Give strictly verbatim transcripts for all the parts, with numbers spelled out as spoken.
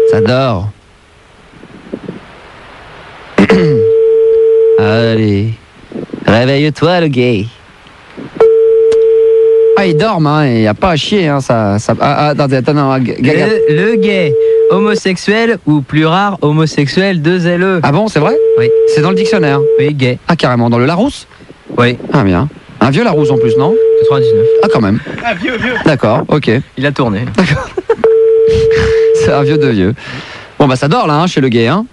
Ça dort. Allez. Réveille-toi, le gay. Ah, ils dorment, hein, il n'y a pas à chier, hein, ça... ça... Ah, ah, attendez, attendez, non, gaga. Le, le gay, homosexuel ou plus rare, homosexuel, deux L E. Ah bon, c'est vrai? Oui. C'est dans le dictionnaire? Oui, gay. Ah, carrément, dans le Larousse? Oui. Ah, bien. Un vieux Larousse en plus, non? quatre-vingt-dix-neuf. Ah, quand même. Ah, vieux, vieux. D'accord, ok. Il a tourné. D'accord. C'est un vieux de vieux. Bon, bah ça dort, là, hein, chez le gay, hein.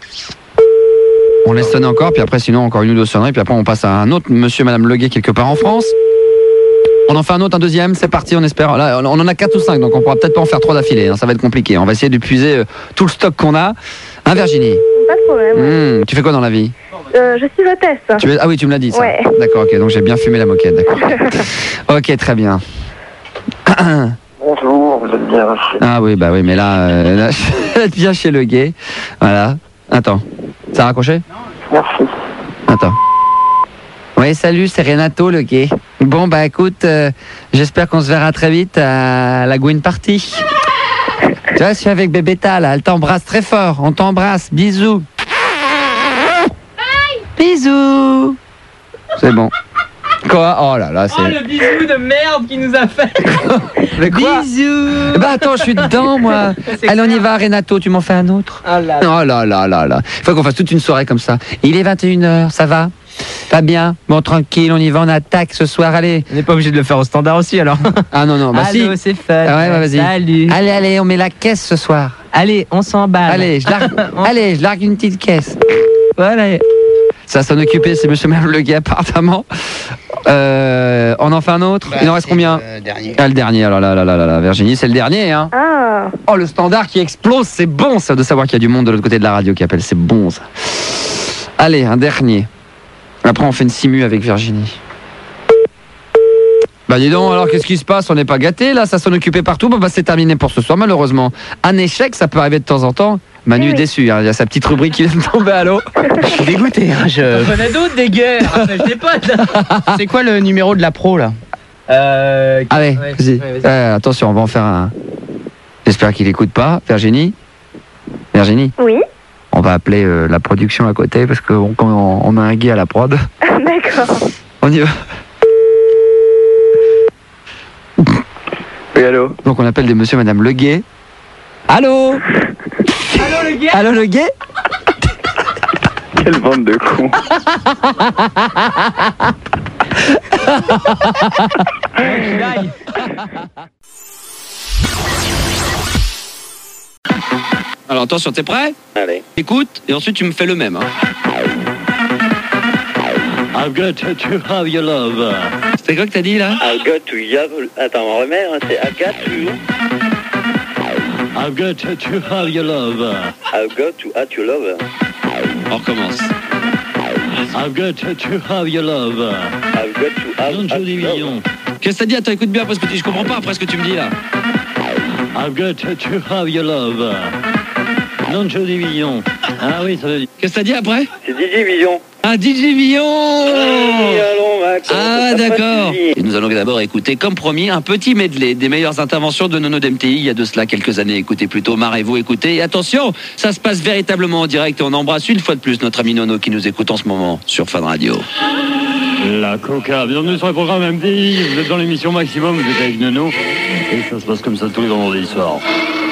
On laisse sonner encore, puis après, sinon, encore une ou deux sonneries, puis après, on passe à un autre monsieur, madame le gay, quelque part en France. On en fait un autre, un deuxième, c'est parti, on espère. Là, on en a quatre ou cinq, donc on pourra peut-être pas en faire trois d'affilée, hein, ça va être compliqué. On va essayer d'épuiser euh, tout le stock qu'on a. Hein, Virginie? Pas de problème. Mmh, tu fais quoi dans la vie? Euh, je suis hôtesse. tu es... Ah oui, tu me l'as dit, ça. Ouais. D'accord, ok, donc j'ai bien fumé la moquette, d'accord. Ok, très bien. Bonjour, vous êtes bien. Ah oui, bah oui, mais là, euh, là je vais être bien chez le gay. Voilà. Attends, ça a raccroché? Merci. Attends. Oui, salut, c'est Renato, le gay. Bon, bah écoute, euh, j'espère qu'on se verra très vite à la Gwyn Party. Tu vois, je suis avec Bébéta, là, elle t'embrasse très fort. On t'embrasse, bisous. Bisous. C'est bon. Quoi? Oh là là, c'est... Oh, le bisou de merde qu'il nous a fait. Mais quoi? Bisous. Eh ben attends, je suis dedans, moi. Allez, on y va, Renato, tu m'en fais un autre? Oh là. Oh là là là là. Il faut qu'on fasse toute une soirée comme ça. Il est vingt et une heures, ça va? Pas bien? Bon, tranquille, on y va, on attaque ce soir, allez. On n'est pas obligé de le faire au standard aussi, alors. Ah non, non, bah Allô, si. c'est fun. Ah ouais, bah, vas-y. Salut. Allez, allez, on met la caisse ce soir. Allez, on s'emballe. Allez, je largue, On- allez, je largue une petite caisse. Voilà. Ça s'en occupait, c'est monsieur même le gars, apparemment. Euh, on en fait un autre? Il en reste combien? Le dernier. Ah, le dernier, alors là, là, là, là, là, Virginie, c'est le dernier, hein. Ah, Oh, le standard qui explose, c'est bon, ça, de savoir qu'il y a du monde de l'autre côté de la radio qui appelle, c'est bon, ça. Allez, un dernier. Après, on fait une simu avec Virginie. Bah dis donc, alors qu'est-ce qui se passe? On n'est pas gâtés, là, ça s'en occupait partout. Bah, bah c'est terminé pour ce soir, malheureusement. Un échec, ça peut arriver de temps en temps. Manu Oui, est oui. déçu, hein. Il y a sa petite rubrique qui vient de tomber à l'eau. Je suis dégoûté. Hein, je... On a d'autres des guerres. Je sais pas. C'est quoi le numéro de la pro là? Euh. Ah ouais, ouais, vas-y. ouais, vas-y. Ouais, attention, on va en faire un... J'espère qu'il écoute pas. Virginie? Virginie? oui. On va appeler euh, la production à côté parce qu'on on, on a un gay à la prod. D'accord. On y va. Oui, allô? Donc on appelle des monsieur et madame le gay. Allô? Allô, le gars. Allô le gay? Quelle bande de cons. Alors attention, t'es prêt? Allez. Écoute, et ensuite tu me fais le même. Hein. I've got to have your love. C'était quoi que t'as dit là? I've got to have... Attends, on remet, hein, c'est I've got to... I've got to have your love. I've got to have your love. On recommence. I've got to have your love. I've got to have... Non, joli million. Qu'est-ce que t'as dit? Attends, écoute bien, parce que je comprends pas après ce que tu me dis là. I've got to have your love. Non, joli million. Ah oui, ça veut dire. Qu'est-ce que t'as dit après? C'est Didi Vision. Ah, D J Villon! allons, Max. Ah on peut pas d'accord. suivre. Et nous allons d'abord écouter, comme promis, un petit medley des meilleures interventions de Nono d'M T I il y a de cela quelques années. Écoutez plutôt, marrez-vous, écoutez. Et attention, ça se passe véritablement en direct et on embrasse une fois de plus notre ami Nono qui nous écoute en ce moment sur Fun Radio. La coca, bienvenue sur le programme M T I. Vous êtes dans l'émission Maximum, vous êtes avec Nono. Et ça se passe comme ça tous les vendredis soirs.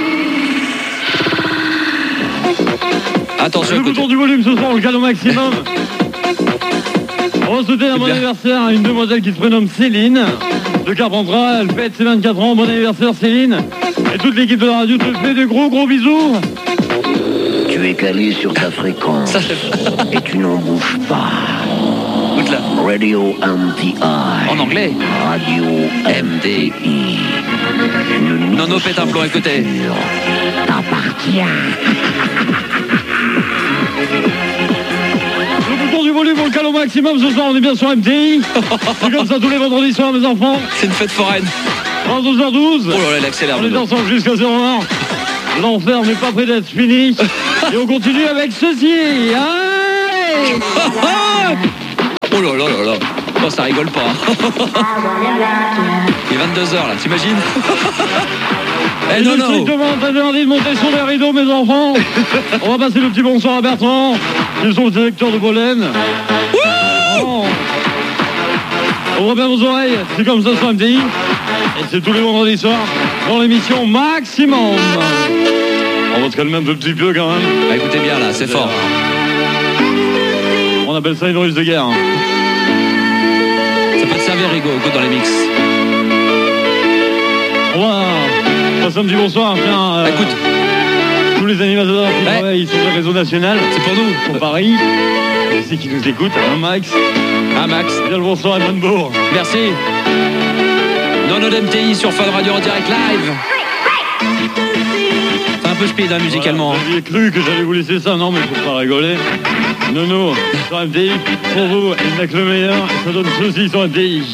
Attention, Le écoutez. bouton du volume ce soir, le cadeau maximum. On va souhaiter un bon bien. anniversaire à une demoiselle qui se prénomme Céline de Carpentras. Elle fête ses vingt-quatre ans. Bon anniversaire Céline. Et toute l'équipe de la radio te fait des gros gros bisous. Tu es calé sur ta fréquence Ça, c'est- et tu n'en bouges pas. Écoute là. Radio M T I. En anglais. Radio M T I. Une Nono pète un plomb, écoutez. t'appartient. Le bouton du volume, on le cale au maximum. Ce soir, on est bien sur M T I. C'est comme ça tous les vendredis soirs, mes enfants. C'est une fête foraine. vingt-deux heures douze. Oh là là, il accélère. On est Nono. ensemble jusqu'à zéro heure. L'enfer n'est pas près d'être fini. Et on continue avec ceci. Allez. Oh là là là là. Oh, ça rigole pas. Il est vingt-deux heures là, t'imagines? Eh non, non. Strictement interdit de monter sur les rideaux, mes enfants. On va passer le petit bonsoir à Bertrand, qui est son directeur de pollen. Oh. Ouvrez bien vos oreilles, c'est comme ça sur M T I. Et c'est tous les vendredis soirs dans l'émission Maximum. On va se calmer un peu petit peu quand même. Bah, écoutez bien là, c'est fort. On appelle ça une ruse de guerre. Ça peut te servir, Rigo, écoute dans les mix. On va passer un petit bonsoir, tiens. Euh, écoute. Tous les animateurs qui ouais. travaillent sur le réseau national. C'est pour nous. Pour Paris. Et c'est qui nous écoute, un Max. Un Max. Bien le bonsoir à Manbourg. Merci. Nono d'M T I sur Fun Radio en direct live. C'est un peu speed hein, musicalement. Voilà, j'avais cru que j'allais vous laisser ça, non mais faut pas rigoler. Nono sur M T I, pour vous, il n'a que le meilleur, ça donne ceci sur M T I.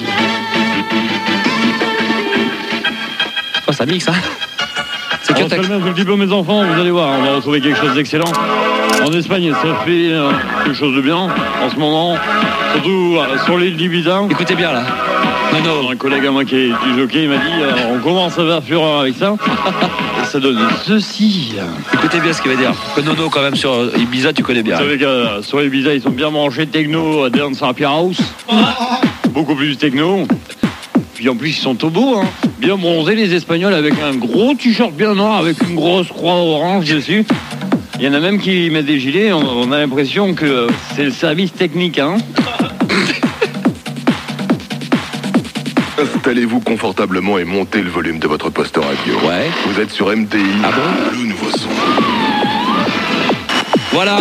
Oh ça mixe hein. C'est que un petit peu mes enfants, vous allez voir, on va retrouver quelque chose d'excellent. En Espagne, ça fait euh, quelque chose de bien en ce moment, surtout euh, sur l'île d'Ibiza. Écoutez bien là. Non, non, un collègue à moi qui est du jockey, il m'a dit euh, on commence à faire fureur avec ça. Et ça donne ceci. Écoutez bien ce qu'il va dire. Que Nono quand même sur Ibiza, tu connais bien. Vous savez que euh, sur Ibiza, ils sont bien branchés techno, dance happy house. Beaucoup plus techno. Puis en plus, ils sont tout beaux, hein. Bien bronzés les Espagnols avec un gros t-shirt bien noir avec une grosse croix orange dessus. Il y en a même qui mettent des gilets, on, on a l'impression que c'est le service technique, hein. Installez-vous confortablement et montez le volume de votre poste radio. Ouais. Vous êtes sur M T I, ah bon le nouveau son. Voilà.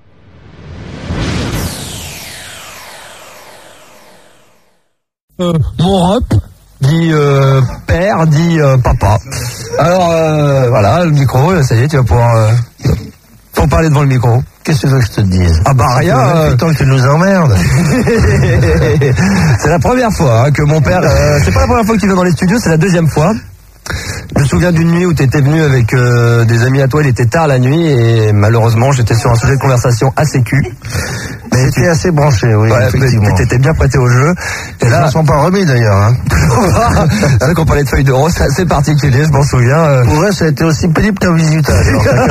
Euh, mon rep dit euh, père, dit euh, papa. Alors euh, voilà, le micro, ça y est, tu vas pouvoir euh, faut parler devant le micro. Qu'est-ce que tu veux que je te dise? Ah bah rien. Euh... Putain que tu nous emmerdes. C'est la première fois hein, que mon père. Euh, c'est pas la première fois que tu viens dans les studios, c'est la deuxième fois. Je me souviens d'une nuit où tu étais venu avec euh, des amis à toi, il était tard la nuit et malheureusement j'étais sur un sujet de conversation assez cul. Mais tu étais assez branché, oui, ouais, effectivement. Tu étais bien prêté au jeu. Et là, ils ne sont pas remis d'ailleurs. Hein. C'est vrai qu'on parlait de feuilles de rose, c'est assez particulier, je m'en souviens. Pour vrai, ça a été aussi pénible qu'un visitage.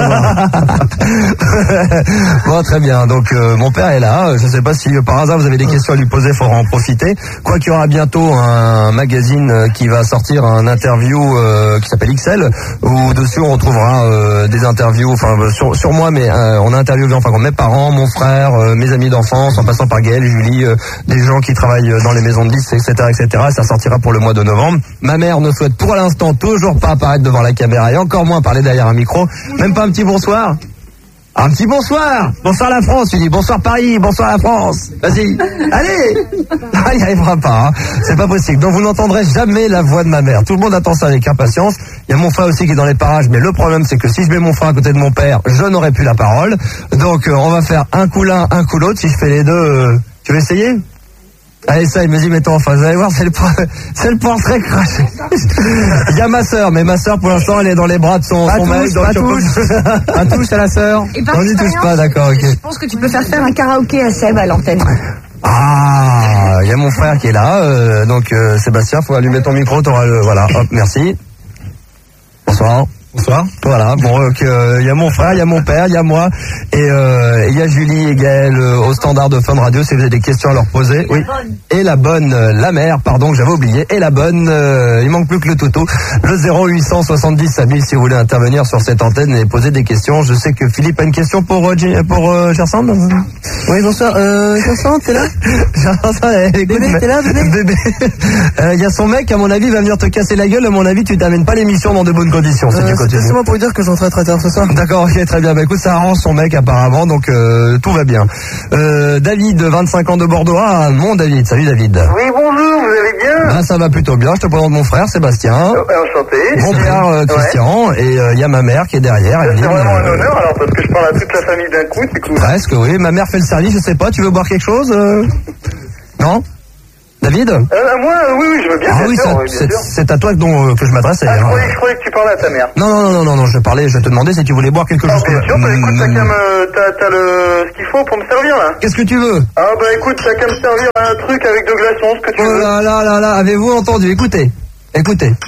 Bon, très bien. Donc euh, mon père est là. Je ne sais pas si euh, par hasard vous avez des questions à lui poser, il faudra en profiter. Quoi qu'il y aura bientôt un magazine euh, qui va sortir un interview euh, qui s'appelle X L, où dessus on retrouvera euh, des interviews, enfin sur, sur moi, mais euh, on a interviewé enfin mes parents, mon frère, euh, mes amis d'enfance, en passant par Gaël, Julie, euh, des gens qui travaillent dans les maisons de disques, et cetera, et cetera. Ça sortira pour le mois de novembre. Ma mère ne souhaite pour l'instant toujours pas apparaître devant la caméra et encore moins parler derrière un micro. Même pas un petit bonsoir. Un petit bonsoir. Bonsoir la France, tu dis. Bonsoir Paris, bonsoir la France. Vas-y. Allez. Ah, il n'y arrivera pas. Hein. C'est pas possible. Donc vous n'entendrez jamais la voix de ma mère. Tout le monde attend ça avec impatience. Il y a mon frère aussi qui est dans les parages, mais le problème c'est que si je mets mon frère à côté de mon père, je n'aurai plus la parole. Donc euh, on va faire un coup l'un, un coup l'autre. Si je fais les deux, euh, tu veux essayer? Allez, ça, il me dit, mets-toi en face. Vous allez voir, c'est le, c'est le portrait craché. Il y a ma sœur, mais ma sœur, pour l'instant, elle est dans les bras de son, son mec. Pas touche, pas touche à la sœur. On n'y touche pas, d'accord, ok. Je pense que tu peux faire faire un karaoké à Seb à l'antenne. Ah, il y a mon frère qui est là, euh, donc euh, Sébastien, faut allumer ton micro, t'auras le, voilà, hop, merci. Bonsoir. Bonsoir. Voilà, bon, il euh, y a mon frère, il y a mon père, il y a moi, et il euh, y a Julie et Gaël euh, au standard de Fun Radio, si vous avez des questions à leur poser. Oui. Et la bonne, euh, la mère, pardon, que j'avais oublié, et la bonne, euh, il manque plus que le toutou, le zéro huit cent soixante-dix à mille si vous voulez intervenir sur cette antenne et poser des questions. Je sais que Philippe a une question pour, euh, pour euh, Gerson. Oui, bonsoir, euh, Gerson, t'es là? Gerson, écoute, bébé, t'es là, bébé? Bébé. Il euh, y a son mec, à mon avis, va venir te casser la gueule, à mon avis, tu t'amènes pas l'émission dans de bonnes conditions, si tu continues. C'est moi pour lui dire que j'en traite très tard ce soir. D'accord, ok, très bien. Bah écoute, ça arrange son mec apparemment, donc euh, tout va bien. Euh, David, vingt-cinq ans de Bordeaux. Ah, mon David, salut David. Oui, bonjour, vous allez bien? Ah, ça va plutôt bien, je te présente mon frère Sébastien. Oh, enchanté. Mon père euh, Christian, ouais. Et il euh, y a ma mère qui est derrière. C'est vraiment un honneur alors, parce que je parle à toute la famille d'un coup, c'est cool. Presque, oui. Ma mère fait le service, je sais pas, tu veux boire quelque chose euh... Non? David euh, Moi, oui, oui, je veux bien. Ah bien oui, sûr, ça, oui, bien c'est, sûr. c'est à toi dont, euh, que je m'adressais. Ah, je, hein. croyais, je croyais que tu parlais à ta mère. Non, non, non, non, non, je parlais, je te demandais si tu voulais boire quelque ah, chose. Bien que... sûr, bah écoute, mmh, t'as qu'à me... T'as, t'as le... ce qu'il faut pour me servir, là. Qu'est-ce que tu veux? Ah, bah écoute, t'as qu'à me servir un truc avec de glaçons, ce que tu oh veux. Oh là là là là, avez-vous entendu? Écoutez, écoutez.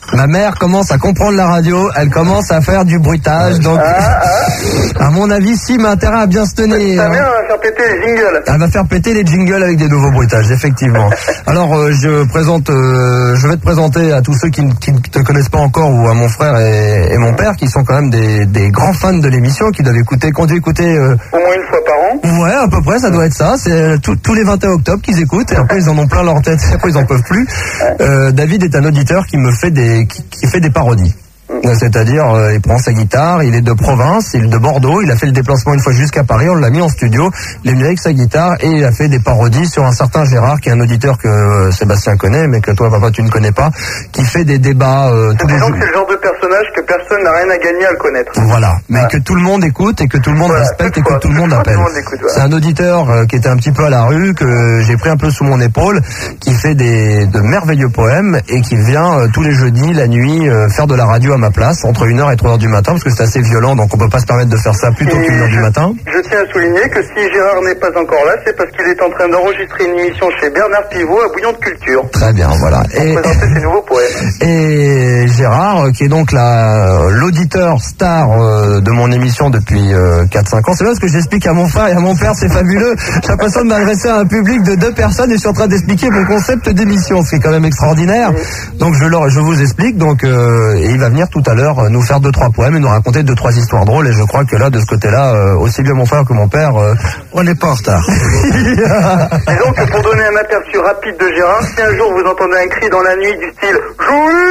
Ma mère commence à comprendre la radio, elle commence à faire du bruitage, donc Ah, ah. à mon avis, si, mais intérêt à bien se tenir. Ta mère va faire péter les jingles. Elle va faire péter les jingles avec des nouveaux bruitages, effectivement. Alors, euh, je présente, euh, je vais te présenter à tous ceux qui ne qui ne te connaissent pas encore, ou à mon frère et, et mon père, qui sont quand même des, des grands fans de l'émission, qui doivent écouter, qui ont dû écouter... Euh, Au moins une fois par an. ouais, à peu près, ça doit être ça. C'est euh, tout- tous les vingt et un octobre qu'ils écoutent, et après ils en ont plein leur tête, et après ils en peuvent plus. Euh, David est un auditeur qui me fait des, qui, qui fait des parodies. Euh, C'est-à-dire, euh, il prend sa guitare, il est de province, il est de Bordeaux, il a fait le déplacement une fois jusqu'à Paris, on l'a mis en studio, il est venu avec sa guitare et il a fait des parodies sur un certain Gérard, qui est un auditeur que euh, Sébastien connaît, mais que toi, papa, tu ne connais pas, qui fait des débats euh, tous les Disons jours. que c'est le genre de personnage que personne n'a rien à gagner à le connaître. Voilà, mais que tout le monde écoute et que tout le monde Voilà, respecte et toutefois, que tout le monde toutefois, appelle. tout le monde l'écoute, voilà. C'est un auditeur euh, qui était un petit peu à la rue, que j'ai pris un peu sous mon épaule, qui fait des de merveilleux poèmes et qui vient euh, tous les jeudis, la nuit, euh, faire de la radio à ma place, entre une heure et trois heures du matin, parce que c'est assez violent, donc on peut pas se permettre de faire ça plus tôt Et qu'une heure du je- matin. Je tiens à souligner que si Gérard n'est pas encore là, c'est parce qu'il est en train d'enregistrer une émission chez Bernard Pivot à Bouillon de Culture. Très bien, voilà. Pour Et, présenter ses nouveaux poèmes. et Gérard, euh, qui est donc la l'auditeur star euh, de mon émission depuis euh, quatre cinq ans. C'est là ce que j'explique à mon frère et à mon père, c'est fabuleux. J'ai l'impression de m'adresser à un public de deux personnes et je suis en train d'expliquer mon concept d'émission, ce qui est quand même extraordinaire. Donc je leur, je vous explique. Donc euh, et il va venir tout à l'heure euh, nous faire deux trois poèmes et nous raconter deux trois histoires drôles. Et je crois que là, de ce côté-là, euh, aussi bien mon frère que mon père, euh, on n'est pas en retard. Disons que pour donner un aperçu rapide de Gérard, si un jour vous entendez un cri dans la nuit du style « Jean-Luc !»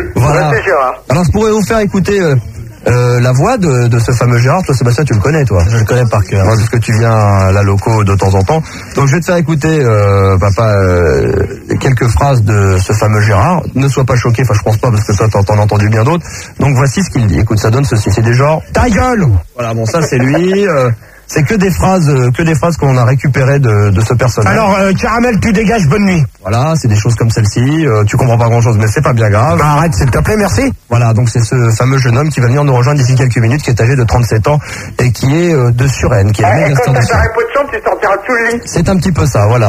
Voilà. c'est Gérard. Alors je pourrais vous faire écouter euh, euh, la voix de, de ce fameux Gérard. Toi Sébastien, tu le connais, toi? Je le connais par cœur, hein, parce que tu viens à la loco de temps en temps. Donc je vais te faire écouter, euh, papa, euh, quelques phrases de ce fameux Gérard. Ne sois pas choqué, enfin je pense pas, parce que toi t'en t'en as entendu bien d'autres. Donc voici ce qu'il dit. Écoute, ça donne ceci. C'est des genres « Ta gueule !» Voilà, bon ça c'est lui. euh, c'est que des phrases, euh, que des phrases qu'on a récupérées de, de ce personnage. Alors, euh, Caramel, tu dégages, bonne nuit. Voilà, c'est des choses comme celle-ci. Euh, tu comprends pas grand-chose, mais c'est pas bien grave. Bah, arrête, s'il te plaît, merci. Voilà, donc c'est ce fameux jeune homme qui va venir nous rejoindre d'ici quelques minutes, qui est âgé de trente-sept ans et qui est euh, de Suresnes, qui est Ah, le et méga quand star de t'as Suresnes. un pot de chance, tu sortiras tout le lit. C'est un petit peu ça, voilà.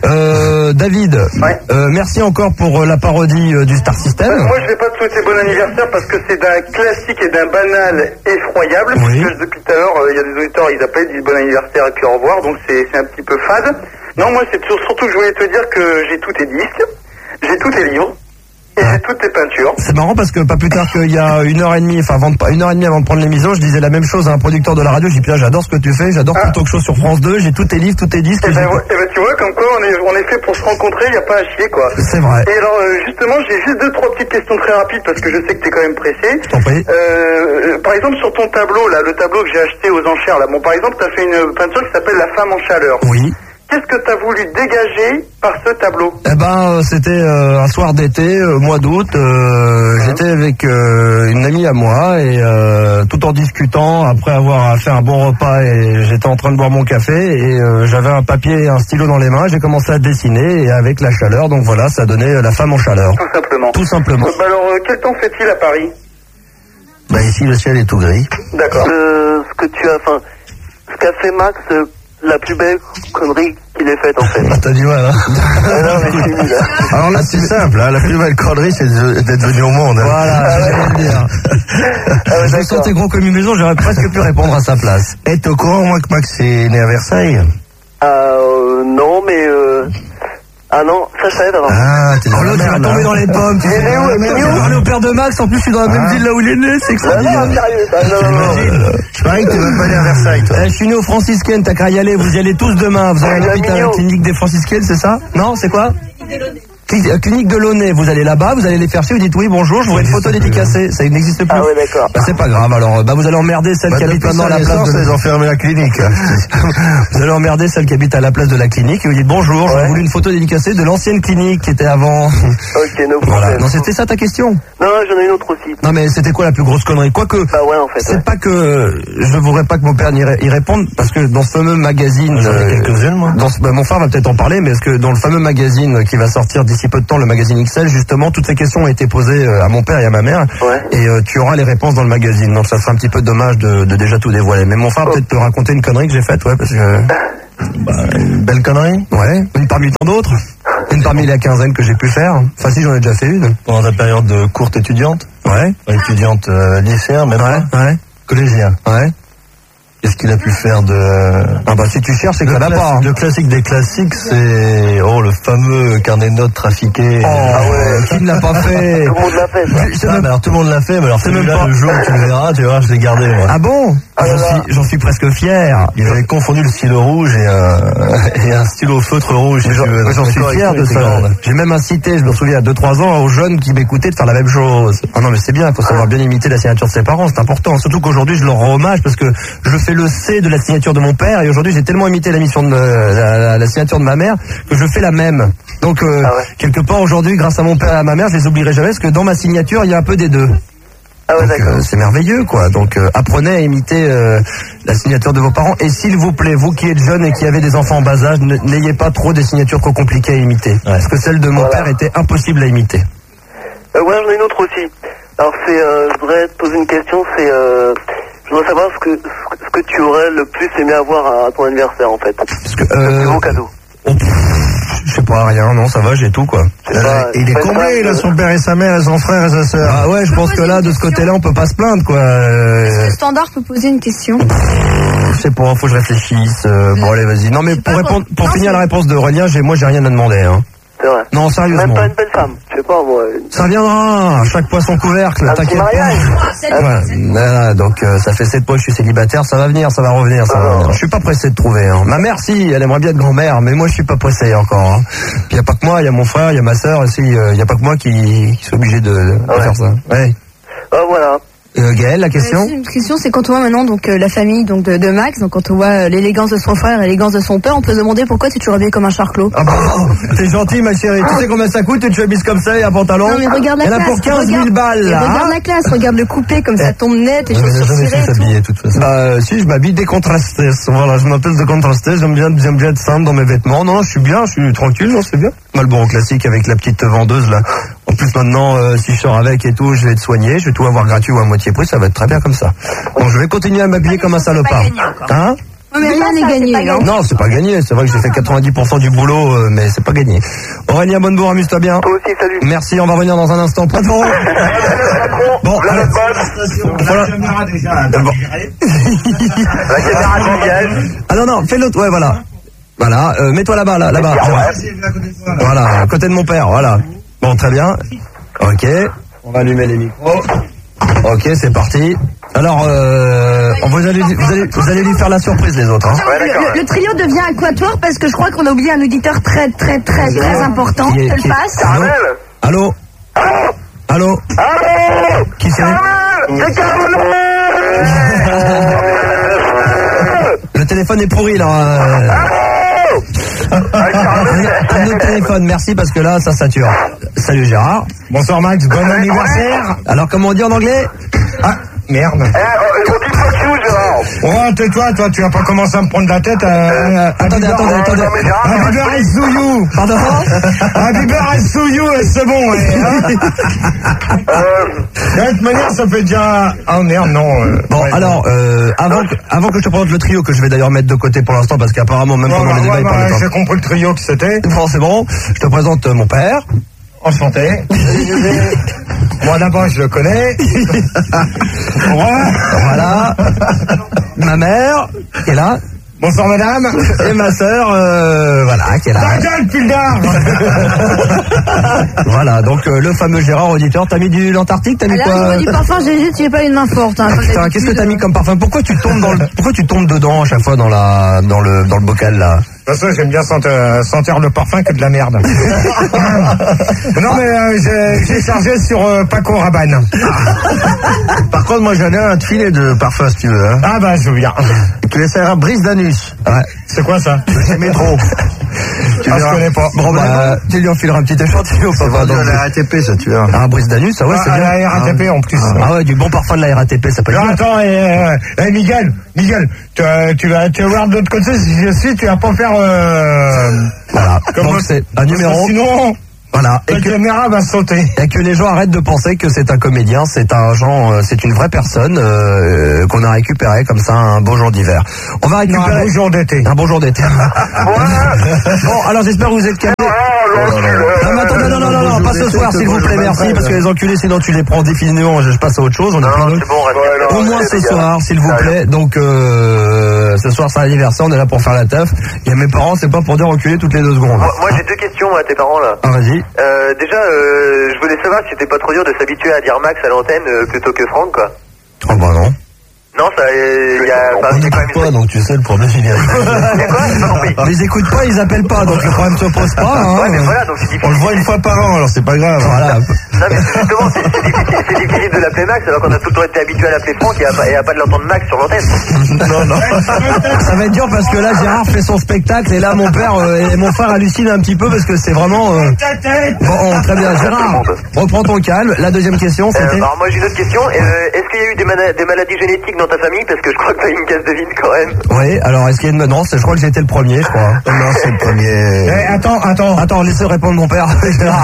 Euh, David, Ouais. euh, merci encore pour euh, la parodie euh, du Star System. Euh, Moi, je vais pas te souhaiter bon anniversaire parce que c'est d'un classique et d'un banal effroyable. Oui. Puisque depuis tout à l'heure, euh, il y a des auditeurs, ils appellent, ils disent bon anniversaire et puis au revoir. Donc c'est c'est un petit peu fade. Non, moi, c'est sur- surtout que je voulais te dire que j'ai tous tes disques, j'ai tous tes livres et j'ai toutes tes peintures. C'est marrant parce que pas plus tard qu'il y a une heure et demie, enfin avant de, une heure et demie avant de prendre l'émission, je disais la même chose à un producteur de la radio. J'ai dit, Pierre, j'adore ce que tu fais, j'adore Ah. ton talk show sur France deux, j'ai tous tes livres, tous tes disques. Et j'ai- ben, ouais, eh ben, tu vois, comme quoi on est, on est fait pour se rencontrer, il n'y a pas à chier, quoi. C'est vrai. Et alors, euh, justement, j'ai juste deux, trois petites questions très rapides parce que je sais que t'es quand même pressé. Je t'en prie. Euh, par exemple, sur ton tableau, là, le tableau que j'ai acheté aux enchères, là, bon, par exemple, t'as fait une peinture qui s'appelle La femme en chaleur. Oui. Qu'est-ce que t'as voulu dégager par ce tableau? Eh ben, euh, c'était euh, un soir d'été, euh, mois d'août. euh, J'étais avec euh, une amie à moi et euh, tout en discutant, après avoir fait un bon repas, et j'étais en train de boire mon café et euh, j'avais un papier et un stylo dans les mains. J'ai commencé à dessiner et avec la chaleur, donc voilà, ça donnait euh, La femme en chaleur. Tout simplement. Tout simplement. Bah alors, euh, quel temps fait-il à Paris? Bah, ici, le ciel est tout gris. D'accord. Euh, ce que tu as, enfin, ce qu'a fait Max, euh, la plus belle connerie qu'il ait faite en fait. Ah, t'as du mal, hein. Ah non, mais c'est nul, là. Alors là, c'est simple, hein. La plus belle connerie, c'est de- d'être venu au monde. hein. Voilà, j'allais le dire. Ah ouais, Je me d'accord. sentais gros comme une maison, j'aurais presque pu répondre à sa place. Et t'es au courant, moi, que Max est né à Versailles? Ah, euh, non, mais euh... Ah non, ça, ça aide avant. Ah, t'es dans Oh la l'autre, il va merde, tomber hein. dans les pommes. Tu Il est sais. où, Ah, il est merde, où il va parler au père de Max, en plus je suis dans la même Ah. ville là où il est né, c'est Ah extraordinaire. non, sérieux, ça, non, non, non. T'imagines? Je parie que t'es même pas né à Versailles, toi. Eh, je suis né aux franciscaines, t'as qu'à y aller, vous y allez tous demain, vous allez Ah, à l'hôpital, mignon. la clinique des franciscaines, c'est ça? Non, c'est quoi? Cli- euh, Clinique de Launay, vous allez là-bas, vous allez les faire chier, vous dites oui, bonjour, je voudrais une photo dédicacée, ça n'existe plus. Ah ouais, d'accord. Bah, c'est pas grave, alors bah, vous allez emmerder celle Bah, qui habite depuis maintenant à la sa place naissance, de... ils ont fermé la clinique. Vous allez emmerder celle qui habite à la place de la clinique et vous dites bonjour, j'aurais Ouais. voulu une photo dédicacée de l'ancienne clinique qui était avant. Ok, no Voilà. problème. Non, c'était ça ta question? Non, j'en ai une autre aussi. Non mais c'était quoi la plus grosse connerie? Quoique, Bah ouais, en fait. c'est Ouais. pas que je voudrais pas que mon père y ré- y réponde parce que dans ce fameux magazine, J'en ai euh, quelques-unes, moi. dans ce- bah, mon frère va peut-être en parler, mais est-ce que dans le fameux magazine qui va sortir d'ici peu de temps, le magazine X L, justement, toutes ces questions ont été posées euh, à mon père et à ma mère, Ouais. et euh, tu auras les réponses dans le magazine. Donc ça serait un petit peu dommage de, de déjà tout dévoiler. Mais mon frère va Oh. peut-être te raconter une connerie que j'ai faite, ouais, parce que Bah, une belle connerie. ouais, une parmi tant d'autres. Une parmi la quinzaine que j'ai pu faire. Enfin, si, j'en ai déjà fait une. Pendant ta période de courte étudiante? Ouais. Étudiante euh, lycéen, même Ouais, pas ouais. Collégien. Ouais. Qu'est-ce qu'il a pu faire de... Ah bah, si tu cherches, c'est que ça le, n'a pas. Hein. le classique des classiques, c'est oh le fameux carnet de notes trafiqué. Oh, ah ouais, qui ne l'a pas fait? Tout le monde l'a fait, ça. C'est Ah, même... bah alors tout le monde l'a fait, mais alors C'est c'est même là pas- le jour où tu le verras, tu verras, je l'ai gardé moi. Ah bon? Ah J'en là là. suis, j'en suis presque fier. Ils avaient confondu le stylo rouge et un, et un stylo feutre rouge. si J'en tu veux. j'en Donc, suis la fier de correction ça. était grande. J'ai même incité, je me souviens, il y a deux trois ans, aux jeunes qui m'écoutaient de faire la même chose. Ah non, mais c'est bien, il faut savoir bien imiter la signature de ses parents, c'est important. Surtout qu'aujourd'hui, je leur rends hommage parce que je fais le C de la signature de mon père et aujourd'hui, j'ai tellement imité la mission de la, la- la signature de ma mère que je fais la même. Donc, euh, Ah ouais. quelque part, aujourd'hui, grâce à mon père et à ma mère, je les oublierai jamais parce que dans ma signature, il y a un peu des deux. Ah ouais, Donc, d'accord. euh, c'est merveilleux, quoi. Donc, euh, apprenez à imiter euh, la signature de vos parents. Et s'il vous plaît, vous qui êtes jeunes et qui avez des enfants en bas âge, ne- n'ayez pas trop des signatures trop compliquées à imiter. Parce que celle de mon Voilà. père était impossible à imiter. Euh, ouais, j'en ai une autre aussi. Alors, c'est, euh, je voudrais te poser une question, c'est, euh, je voudrais savoir ce que, ce que- ce que tu aurais le plus aimé avoir à ton anniversaire, en fait. Parce que, Le euh, plus beau cadeau. oh, pff, je sais pas, rien, non, ça va, j'ai tout, quoi. Je sais pas, Il est pas comblé, une il a femme, son père et sa mère et son frère et sa sœur. Ah ouais, je pense que là, de ce côté-là, on peut pas se plaindre, quoi. Euh, Le standard peut poser une question. je sais pas, faut que je réfléchisse. Euh, bon, allez, vas-y. Non, mais sais pour pas, répondre, bon, pour non, finir c'est- la réponse de Relien, j'ai, moi, j'ai rien à demander, hein. C'est vrai. Non, Même sérieusement. pas une belle femme. Je sais pas, moi. une- Ça viendra, chaque poisson couvercle, Un petit t'inquiète mariage. pas. Ouais, voilà, donc euh, ça fait sept mois que je suis célibataire, ça va venir, ça va revenir, ça va revenir. Je suis pas pressé de trouver. Hein. Ma mère, si, elle aimerait bien être grand-mère, mais moi je suis pas pressé encore. Hein. Il y a pas que moi, il y a mon frère, il y a ma sœur, aussi, il y a pas que moi qui, qui suis obligé de, de Ouais. faire ça. Ouais. Ah, voilà. Euh, Gaël, la question? Euh, Une question, c'est quand on voit maintenant donc euh, la famille donc de, de Max, donc quand on voit euh, l'élégance de son frère et l'élégance de son père, on peut se demander pourquoi tu es toujours habillé comme un charclot. Ah bah, t'es gentil ma chérie, tu sais combien ça coûte, tu habilles comme ça et un pantalon? Non mais regarde la Elle a classe. pour quinze mille regarde- balles et là. regarde hein. la classe, regarde le coupé comme ça tombe net, les Elle n'a chaussures jamais cirées su et tout. s'habiller, de toute façon. Bah euh, si, je m'habille décontrasté. Voilà, je m'appelle décontrasté, j'aime bien, j'aime bien être simple dans mes vêtements. Non, je suis bien, je suis tranquille, non, c'est bien. Malboro classique avec la petite vendeuse là. En plus maintenant, euh, si je sors avec et tout, je vais être soigné, je vais tout avoir gratuit ou à moitié prix, ça va être très bien comme ça. Donc je vais continuer à m'habiller comme un salopard. Hein? Non mais rien n'est gagné. hein. Non, c'est pas gagné, c'est vrai que j'ai fait quatre-vingt-dix pour cent du boulot, euh, mais c'est pas gagné. Aurélien Bonnebourg, amuse-toi bien. Toi aussi, salut. Merci, on va revenir dans un instant. Patron. Bon, La alors, voilà. Bon. La caméra d'Angèle. Ah non, non, fais l'autre, ouais, voilà. Voilà, euh, mets-toi là-bas, là, là-bas. Voilà, à côté de mon père, voilà. Bon, très bien. Ok, on va allumer les micros. Ok, c'est parti. Alors, euh, vous, allez, vous, allez, vous allez lui faire la surprise, les autres. Hein. Ouais, Le, d'accord. le- le trio devient aquatoire parce que je crois qu'on a oublié un auditeur très très très très important. Qui est- Je te qui le est- passe. Caramel. Allô? Allô? Allô. Qui c'est? C'est Caramel. Le téléphone est pourri, là. euh. Un, un autre téléphone, merci, parce que là, ça sature. Salut Gérard. Bonsoir Max, bon anniversaire. Alors, comment on dit en anglais? Ah, merde. Eh, on dit fuck you, Gérard. Oh, tais-toi, toi, tu vas pas commencer à me prendre la tête. Euh, Attendez, attendez, attendez. Non, mais Gérard, Happy birthday to you. Pardon? Happy birthday to you, c'est bon. Ouais, hein. euh, De toute manière, ça fait déjà... Ah merde, non. euh, Bon, ouais, alors, euh, avant, que, avant que je te présente le trio, que je vais d'ailleurs mettre de côté pour l'instant, parce qu'apparemment, même Ouais, pendant bah, les débats, ouais, il bah, parlait j'ai pas. compris le trio que c'était. Bon, c'est bon. Je te présente euh, mon père. Enchanté. Moi d'abord, je le connais. Ouais. Voilà. Ma mère, qui est là. Bonsoir madame. Et ma sœur, euh, voilà, qui est là. Ta gueule, Puldar. Voilà, donc euh, le fameux Gérard auditeur, t'as mis du l'Antarctique, t'as mis Là, quoi? je du parfum, j'ai juste, j'ai pas une main forte. Hein, comme Putain, d'habitude. qu'est-ce que t'as mis comme parfum? Pourquoi tu tombes dans le, pourquoi tu tombes dedans à chaque fois dans la, dans le, dans le bocal là? De toute façon, j'aime bien sentir, sentir le parfum que de la merde. Non mais euh, j'ai- j'ai chargé sur euh, Paco Rabanne. Par contre, moi j'en ai un filet de parfum si tu veux. Hein. Ah bah je veux bien. Tu essaieras Brise d'anus. Ouais. C'est quoi ça? C'est métro. Tu Ah, je verras. connais pas. Bon bah, tu lui enfileras un petit échantillon. C'est papa, vendu donc. à la R A T P, ça, tu vois. Ah, Brise d'anus, ça ouais, Ah, c'est à bien. la R A T P, en plus. Ah ouais, du bon parfum de la R A T P, ça peut être Alors, bien. attends, et, euh, eh, Miguel, Miguel, tu, euh, tu vas, tu vas voir de l'autre côté si je suis, tu vas pas faire. Euh, Voilà. Comment- Donc c'est un numéro. Sinon, Voilà. Et la que, caméra va sauter. et que les gens arrêtent de penser que c'est un comédien, c'est un genre, euh, c'est une vraie personne euh, qu'on a récupéré comme ça un beau jour d'hiver. On va Non, récupérer un beau jour d'été. un beau jour d'été. Bon, alors j'espère que vous êtes calmés. Non, mais attendez, non, non, non, non, pas ce soir, s'il vous plaît, merci, parce que les enculés, sinon tu les prends définitivement, je passe à autre chose, on a plein d'autres. Au moins ce soir, s'il vous plaît. Donc, euh, ce soir, c'est l'anniversaire, on est là pour faire la teuf. Il y a mes parents, c'est pas pour dire enculer toutes les deux secondes. Moi, moi j'ai deux questions à tes parents là. Ah, vas-y. Euh, déjà, euh, je voulais savoir si c'était pas trop dur de s'habituer à dire Max à l'antenne euh, plutôt que Franck, quoi. Oh, bah non. Non, ça, il y a... On n'écoute pas, donc tu sais, le problème, il est arrivé. Il y a quoi? J'ai pas compris. On les écoute pas, ils appellent pas, donc le problème se pose pas. Hein. Ouais, mais voilà, donc c'est difficile. On le voit une fois par an, alors c'est pas grave. Voilà. Non, mais justement, c'est c'est difficile, c'est difficile de l'appeler Max, alors qu'on a tout le temps été habitué à l'appeler Franck et à, pas- et à pas de l'entendre Max sur l'antenne. Non, non. Ça va être dur parce que là, Gérard fait son spectacle et là, mon père euh, et mon frère hallucinent un petit peu parce que c'est vraiment... Euh... Bon, très bien. Gérard, reprends ton calme. La deuxième question, c'était... Euh, alors moi j'ai une autre question. Euh, Est-ce qu'il y a eu des, mana- des maladies génétiques dans ta famille? Parce que je crois que t'as une case de vide quand même. Oui, alors est-ce qu'il y a une... Non, c'est- je crois que j'étais le premier, je crois. Non, c'est le premier... Eh, attends, attends. Attends, laissez répondre mon père. Gérard.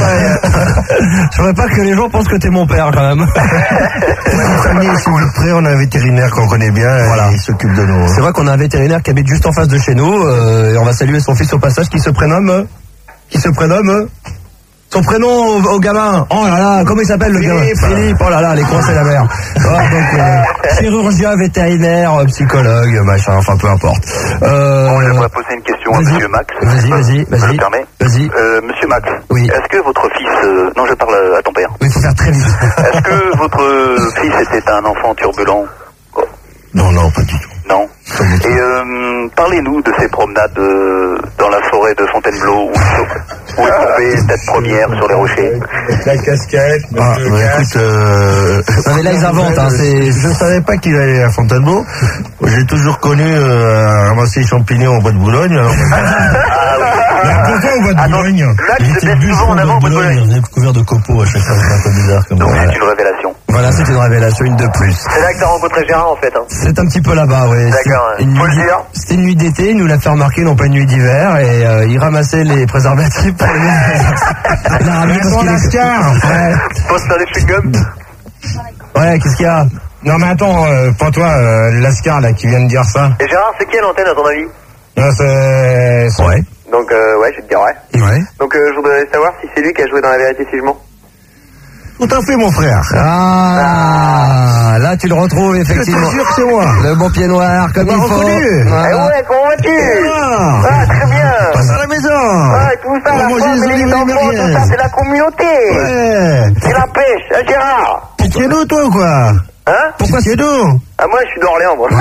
Je voudrais pas que les gens pensent que t'es mon père, quand même. Famille, s'il vous plaît, on a un vétérinaire qu'on connaît bien, Voilà. il s'occupe de nous. C'est vrai qu'on a un vétérinaire qui habite juste en face de chez nous, euh, et on va saluer son fils au passage, qui se prénomme... euh, Qui se prénomme... euh, Son prénom au, au gamin. Oh là là, comment il s'appelle le gamin? Philippe. Oh là là, les coins c'est la mer. Ouais, donc, euh, chirurgien, vétérinaire, euh, psychologue, machin, enfin peu importe. Euh, Bon, j'aimerais poser une question à vas-y. Monsieur Max. Vas-y, vas-y, Je vas-y. me permets. Vas-y. Euh, Monsieur Max. Oui. Est-ce que votre fils... euh, Non, je parle à ton père. Oui, il faut faire très vite. Est-ce que votre fils était un enfant turbulent? Non, non, pas du tout. Non. Et euh, parlez-nous de ces promenades euh, dans la forêt de Fontainebleau où, où il tombait tête première sur les rochers. La casquette, Ah, le bah, casque. écoute, euh... Non mais là ils inventent, hein, c'est... Je savais pas qu'il allait à Fontainebleau. J'ai toujours connu euh, à ramasser les champignons au bois de Boulogne. Alors... Pourquoi au bois de Boulogne? Max se met souvent en avant au bout de Boulogne. On est couvert de copeaux à chaque fois, c'est un peu bizarre comme Donc ça. c'est une révélation. Voilà, c'est une révélation, une de plus. C'est là que t'as rencontré Gérard en fait. Hein. C'est un petit peu là-bas, oui. D'accord, C'est une faut le nuit- dire. C'était une nuit d'été, il nous l'a fait remarquer, non pas une nuit d'hiver, et euh, il ramassait les préservatifs pour les... Il a ramené parce Son qu'il est- Lascar. Ouais, Faut se faire des chewing-gums. ouais, qu'est-ce qu'il y a? Non mais attends, euh, pas toi, euh, Lascar là qui vient de dire ça. Et Gérard, c'est qui à l'antenne à ton avis? Non, c'est... c'est- Ouais. Donc euh, ouais, je vais te dire ouais. Ouais. Donc euh, je voudrais savoir si c'est lui qui a joué dans La Vérité si je mens. Tout à fait, mon frère. Ah, là tu le retrouves effectivement. Je te jure que c'est moi. Le bon pied noir, comme Tu il m'as faut. reconnu. Eh Voilà. ouais, comment vas-tu? Ah, Ah, très bien. passe à la maison. Ouais, tout ça, la Moi, femme, j'ai les les olives enfants, tout américaines. ça, c'est la communauté. Ouais. C'est la pêche, hein, Gérard? Tu tiens d'où, toi, ou quoi? Hein? Pourquoi tu tiens d'où? Ah, moi, je suis d'Orléans, moi.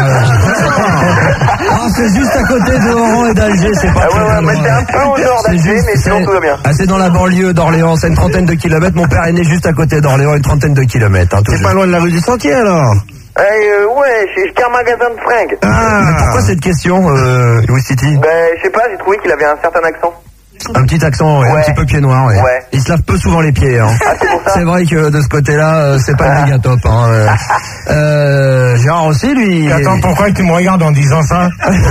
Ah, c'est juste à côté de Oran et d'Alger, c'est pas Ah très ouais, ouais, loin. moi, c'est un peu au nord C'est d'Alger, juste- mais sinon, c'est- tout va bien. Ah, c'est dans la banlieue d'Orléans, c'est une trentaine de kilomètres. Mon père est né juste à côté d'Orléans, une trentaine de kilomètres. Hein, tout C'est juste. pas loin de la rue du Sentier, alors. Eh, euh, ouais, j'ai j'ai un magasin de fringues. Ah. Mais pourquoi cette question, euh, Louis City? Ben, je sais pas, j'ai trouvé qu'il avait un certain accent. Un petit accent, ouais, un Ouais. petit peu pied noir, ouais. Ouais. Il se lave peu souvent les pieds, hein. Ah, c'est pour ça? C'est vrai que de ce côté-là, euh, c'est pas le méga top, hein. Euh, euh, Gérard aussi, lui. Attends, pourquoi tu me regardes en disant ça?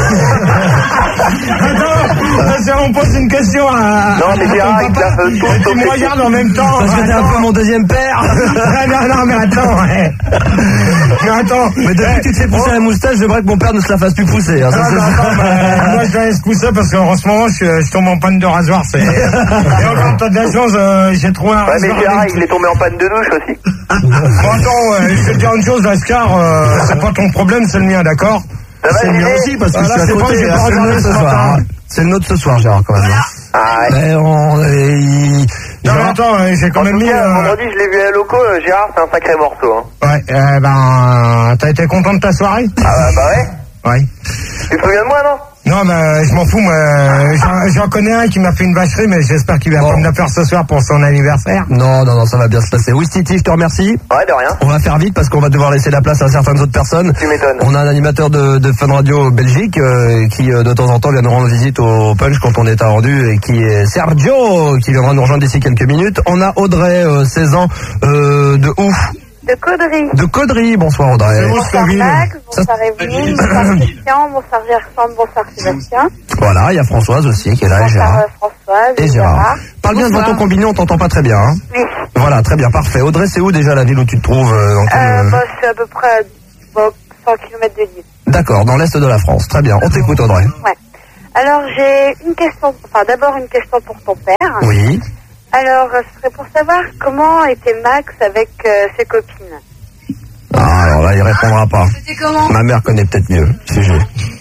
Attends, ça, on pose une question à... Non, mais Gérard, il classe tout Et sauf tu me les regardes en même temps. Parce que t'es un Attends. peu mon deuxième père. Ah, non, non, mais attends, ouais. Mais attends. Mais depuis que tu te fais pousser la moustache, j'aimerais que mon père ne se la fasse plus pousser, hein. Ça, Ah, c'est- bah, attends, bah, moi je la laisse pousser parce qu'en ce moment je, je tombe en panne de rasoir. C'est... Et encore t'as de la chance, euh, j'ai trouvé un Ouais, mais rasoir. Gérard, avec- il est tombé en panne de douche aussi. Bon, attends, euh, je vais te dire une chose, Lascar, euh, c'est pas ton problème, c'est le mien, d'accord? Ça va, C'est le mien Gérard? aussi, parce que Ah, je là, suis à c'est pas, côté. j'ai pas hein. C'est le regardé nôtre ce ce soir, matin. hein. C'est le nôtre ce soir, Gérard, quand même. Ah, ouais. Mais on, euh, il- Non, mais Gérard- attends, euh, j'ai quand En même tout mis... cas, euh, vendredi, je l'ai vu à la loco, euh, Gérard, c'est un sacré morceau, hein. Ouais, euh, ben, t'as été content de ta soirée? Ah, bah, bah ouais. Ouais. Tu te souviens de moi, non? Non, mais je m'en fous, moi. J'en, j'en connais un qui m'a fait une vacherie, mais j'espère qu'il va Bon. pas me la faire ce soir pour son anniversaire. Non, non, non, ça va bien se passer. Oui, Titi, je te remercie. Ouais, de rien. On va faire vite parce qu'on va devoir laisser la place à certaines autres personnes. Tu m'étonnes. On a un animateur de, de Fun Radio Belgique euh, qui euh, de temps en temps vient nous rendre visite au Punch quand on est à rendu et qui est Sergio qui viendra nous rejoindre d'ici quelques minutes. On a Audrey, euh, seize ans, euh, de ouf. De Caudry. De Caudry. Bonsoir Audrey. C'est bon, Bonsoir Sabine. Max, bonsoir Evelyne, bonsoir Christian, bonsoir Gerson, bonsoir Sébastien. Voilà, il y a Françoise aussi qui est là et Bonsoir Gérard. euh, Françoise Et Gérard. Parle bien devant Bonsoir. ton combiné, on t'entend pas très bien. Hein. Oui. Voilà, très bien, parfait. Audrey, c'est où déjà la ville où tu te trouves euh, dans quel, Euh, euh, bah, c'est à peu près bon, cent kilomètres de Lille. D'accord, dans l'est de la France. Très bien, on t'écoute Audrey. Ouais. Alors, j'ai une question, enfin, d'abord une question pour ton père. Oui. Alors, ce serait pour savoir comment était Max avec euh, ses copines. Ah, alors là, il répondra pas. C'était comment? Ma mère connaît peut-être mieux le sujet.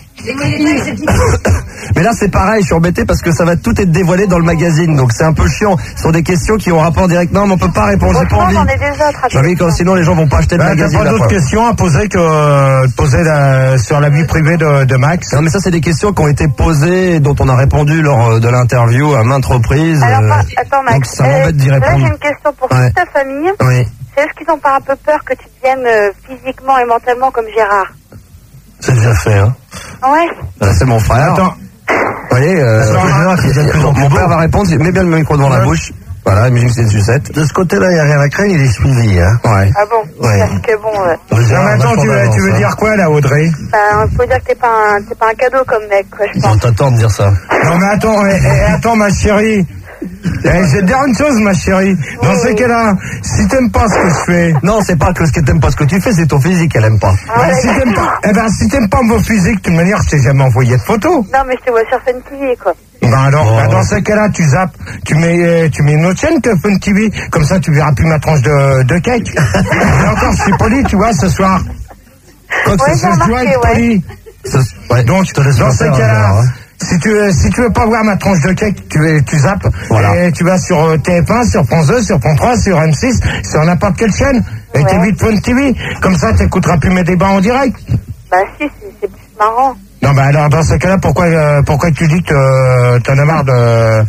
Mais là c'est pareil, je suis embêté parce que ça va tout être dévoilé dans le magazine, donc c'est un peu chiant. Ce sont des questions qui ont rapport direct. Non, mais on peut pas répondre, j'ai pas envie. J'en ai des autres à J'ai envie que sinon les gens vont pas acheter le Bah, magazine. t'as pas d'autres questions à poser que euh, poser la- sur la vie privée de, de Max? Non, mais ça c'est des questions qui ont été posées et dont on a répondu lors de l'interview à maintes reprises. Alors, euh, pas- attends, Max. donc ça m'embête d'y Là, répondre. j'ai une question pour Ouais. toute ta famille. Oui. C'est est-ce qu'ils ont pas un peu peur que tu deviennes euh, physiquement et mentalement comme Gérard? C'est déjà fait, hein. Ouais. Là, c'est mon frère. Attends. Vous voyez, euh, mon père va répondre, mets bien le micro devant la bouche. Voilà, la musique c'est une sucette. De ce côté-là, il n'y a rien à craindre, il est suivi. Hein. Ouais. Ah bon? Ouais. Parce que bon, euh, Non, mais attends, tu veux, tu veux dire quoi là, Audrey? ben, faut dire que t'es pas un, t'es pas un cadeau comme mec, quoi, je pense. On t'attend de dire ça. Non, mais attends, eh, eh, attends, ma chérie. Eh, je vais te dire une chose, ma chérie. Dans ces cas-là, si t'aimes pas ce que je fais. Non, c'est pas que ce que t'aimes pas ce que tu fais, c'est ton physique qu'elle aime pas. Ah, Ben, si t'aimes pas, eh ben, si t'aimes pas mon physique, de toute manière, je t'ai jamais envoyé de photos. Non, mais je te vois sur Fun T V, quoi. Ben alors, Oh. ben, dans ces cas-là, tu zappes, tu mets, euh, tu mets une autre chaîne que Fun T V, comme ça, tu verras plus ma tranche de, de cake. Et encore, je suis poli, tu vois, ce soir. Quoi que Ouais, ce soit, j'ai je dois remarqué, être ouais. poli. Ouais. Donc, Je te laisse dans le ces faire, cas-là, alors, hein. si tu, veux- si tu veux pas voir ma tranche de cake, tu, tu zappes, Voilà. et tu vas sur euh, T F un, sur France deux, sur France trois, sur M six, sur n'importe quelle chaîne, et Ouais. t'évites Fun T V. Comme ça, t'écouteras plus mes débats en direct. Bah si, c'est, c'est plus marrant. Non, bah alors, dans ce cas-là, pourquoi, euh, pourquoi tu dis que euh, t'en as marre de...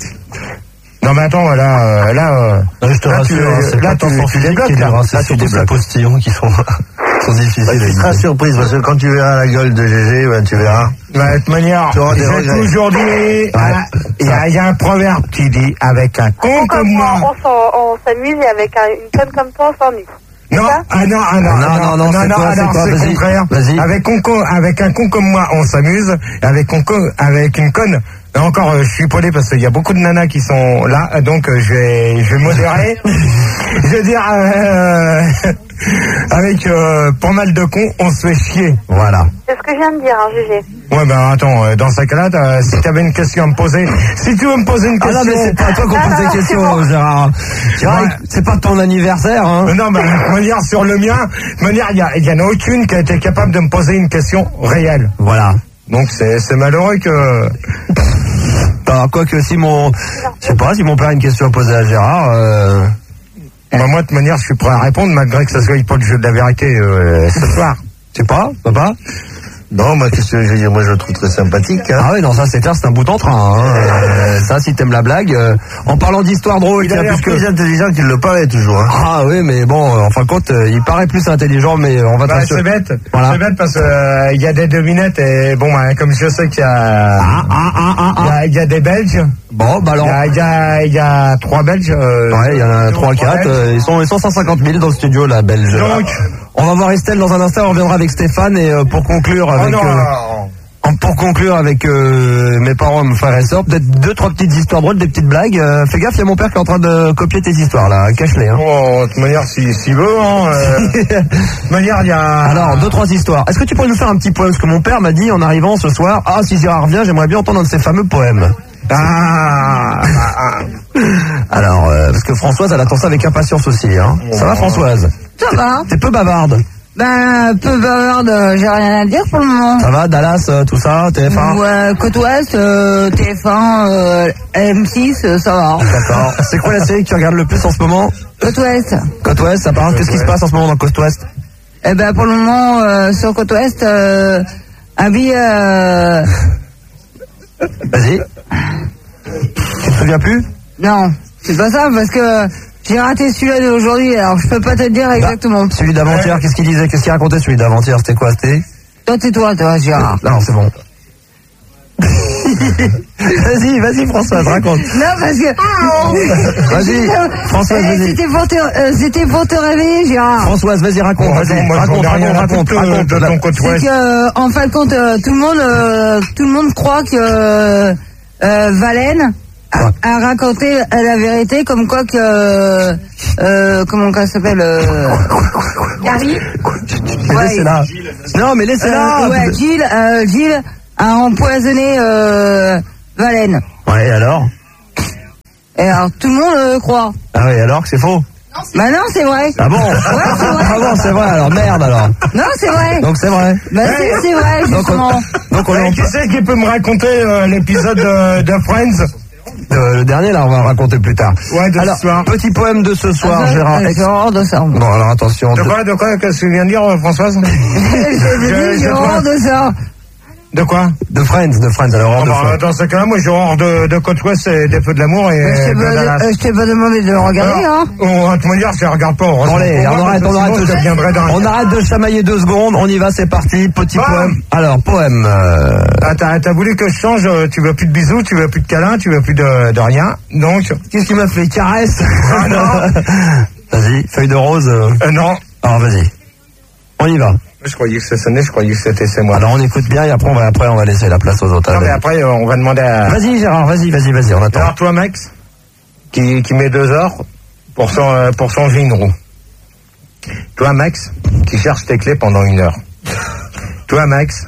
Non, mais attends, là, euh, là, euh, Non, je te là, rassure, tu, hein, c'est là, pas tu, ton tu physique débloques, qui est là. dur, hein, Là, c'est tu surtout ces débloques. postillons qui sont, sont difficiles Bah, à tu seras imiter. surprise parce que quand tu verras la gueule de G G, ben, tu verras. Bah, de toute manière, Tu auras des j'ai regrets. toujours dit, ah, il y, a- il y a un proverbe qui dit, avec un con Comme comme moi, moi... on, s'en- on s'amuse et avec un, une conne comme toi, on s'ennuie. Non, ah non, ah non, Non, non, non, c'est quoi, c'est alors quoi, c'est le vas-y, contraire. vas-y. Avec, un con, avec un con comme moi, on s'amuse. Avec, un con, avec une conne, et encore, euh, je suis polé parce qu'il y a beaucoup de nanas qui sont là, donc euh, je vais, je vais modérer. Je veux dire, euh, avec euh, pas mal de cons, on se fait chier. Voilà. C'est ce que je viens de dire, hein, Gégé. Ouais, ben attends, euh, dans ce cas-là, t'as- si tu avais une question à me poser, si tu veux me poser une Ah question... non, mais c'est pas à toi qu'on Ah, pose non, des c'est questions, bon. Gérard. Gérard, Ouais. c'est pas ton anniversaire, hein. Euh, Non, bah, de toute manière, sur le mien, de toute manière, il y, a- il y en a aucune qui a été capable de me poser une question réelle. Voilà. Donc c'est c'est malheureux que... Alors, quoi que si mon, je sais pas, si mon père a une question à poser à Gérard, euh, Bah, moi, de toute manière, je suis prêt à répondre, malgré que ça soit pas le jeu de la vérité euh, ce soir. je sais pas, papa? Non, bah, qu'est-ce que je veux dire? Moi, je le trouve très sympathique. Hein. Ah oui, non, ça c'est clair, c'est un bout en train, hein. Euh, ça, si t'aimes la blague, euh, en parlant d'histoire drôle, Il tiens, a l'air puisque- plus intelligent qu'il le paraît toujours. Hein. Ah oui, mais bon, euh, en fin de compte, euh, il paraît plus intelligent, mais on va Bah, te c'est bête. Voilà. C'est bête parce que euh, il y a des devinettes et bon, bah, comme je sais qu'il y a... Ah, ah, ah, ah, Il y ah. a, il y a des Belges. Bon, bah Il alors. y a, il y a, il y a trois Belges. euh, Ouais, il y en a deux ou trois, quatre. Belges. euh, ils sont, ils sont cent cinquante mille dans le studio, là, belge. Donc- On va voir Estelle dans un instant, on reviendra avec Stéphane et euh, pour conclure Oh avec. non, euh, alors, en- pour conclure avec euh, mes parents, mes frères et sœurs, peut-être deux, trois petites histoires drôles, des petites blagues. Euh, fais gaffe, il y a mon père qui est en train de copier tes histoires là, cache-les. Hein. oh, de toute manière, s'il si, s'il veut, hein, euh, de toute manière, il y a... Alors, deux, trois histoires. Est-ce que tu pourrais nous faire un petit poème? Parce que mon père m'a dit en arrivant ce soir, ah, si Gérard revient, j'aimerais bien entendre un de ses fameux poèmes. Ah, ah, Alors, euh, parce que Françoise, elle attend ça avec impatience aussi. Hein. Ça va, Françoise? Ça va. T'es peu bavarde. Ben, peu bavarde, euh, j'ai rien à dire pour le moment. Ça va, Dallas, euh, tout ça, T F un? Ouais, Côte Ouest, euh, T F un, euh, M six, euh, ça va. D'accord. C'est quoi la série que tu regardes le plus en ce moment? Côte Ouest. Côte Ouest, ça parle. Qu'est-ce qui se passe en ce moment dans Côte Ouest? Eh ben, pour le moment, euh, sur Côte Ouest, euh, un billet, euh, Vas-y. Tu te souviens plus? non, c'est pas ça, parce que j'ai raté celui-là d'aujourd'hui, alors je peux pas te dire exactement. Bah, celui d'avant-hier, qu'est-ce qu'il disait? Qu'est-ce qu'il racontait celui d'avant-hier? C'était quoi? C'était? Toi, c'est toi, toi, Gérard. Non, c'est bon. Vas-y, vas-y, Françoise, raconte. Non, parce que... Vas-y, Françoise, Eh, vas-y. C'était pour, te- euh, c'était pour te réveiller, Gérard. Françoise, vas-y, raconte, Bon, vas-y, attends, moi, je raconte, n'en ai rien raconte, à raconte, foutre, euh, raconte. de ton côté. C'est Ouais. que, euh, en fin de compte, euh, tout le monde, euh, tout le monde croit que euh, euh, Valène a, a raconté euh, la vérité, comme quoi que, euh, euh, comment ça s'appelle, euh, Carrie. Mais Ouais. laissez-la. Non, mais laissez-la. Euh, ouais, Gilles, euh, Gilles a empoisonné euh, Valène. Ouais, et alors? Et alors, tout le monde euh, croit. Ah oui, alors que c'est faux? Bah non, c'est vrai. Ah bon? Ouais, c'est vrai. Ah bon, c'est vrai, alors merde alors. Non, c'est vrai. Donc c'est vrai. Bah c'est, c'est vrai, justement. Donc on, donc on Ouais, en- qui c'est qui peut me raconter euh, l'épisode de, de Friends? Euh, le dernier, là, on va raconter plus tard. Ouais, de alors, ce soir. petit poème de ce soir, Ah, Gérard. euh, Gérard de ça. Bon, alors attention. De de- quoi, de quoi, qu'est-ce que tu viens de dire, euh, Françoise? J'ai dit Gérard de ça. De quoi? De Friends, de Friends, alors Ah de bah, Friends. dans ce cas-là, moi j'ai horreur de, de Côte Ouest et des Feux de l'amour et Je t'ai de pas, Dallas. euh, je t'ai pas demandé de le regarder, hein. On va te dire, je regarde pas. Bon, allez, on arrête, on arrête, Je deviendrai dingue. on arrête de chamailler deux secondes, on y va, c'est parti, petit Bon. poème. Alors, poème. euh, Ah, t'as, t'as voulu que je change, euh, tu veux plus de bisous, tu veux plus de câlins, tu veux plus de, de rien. Donc, Qu'est-ce qu'il m'a fait? Caresse? Ah, non. Vas-y, feuille de rose. euh. euh, non. Alors, vas-y. On y va. Je croyais que ça sonnait, je croyais que c'était c'est moi. Alors, on écoute bien et après, on va, après, on va laisser la place aux autres. Non, mais Allez. après, euh, on va demander à... Vas-y, Gérard, vas-y, vas-y, vas-y, on attend. Alors, toi, Max, qui, qui met deux heures pour, son, euh, pour changer une roue. Toi, Max, qui cherche tes clés pendant une heure. Toi, Max,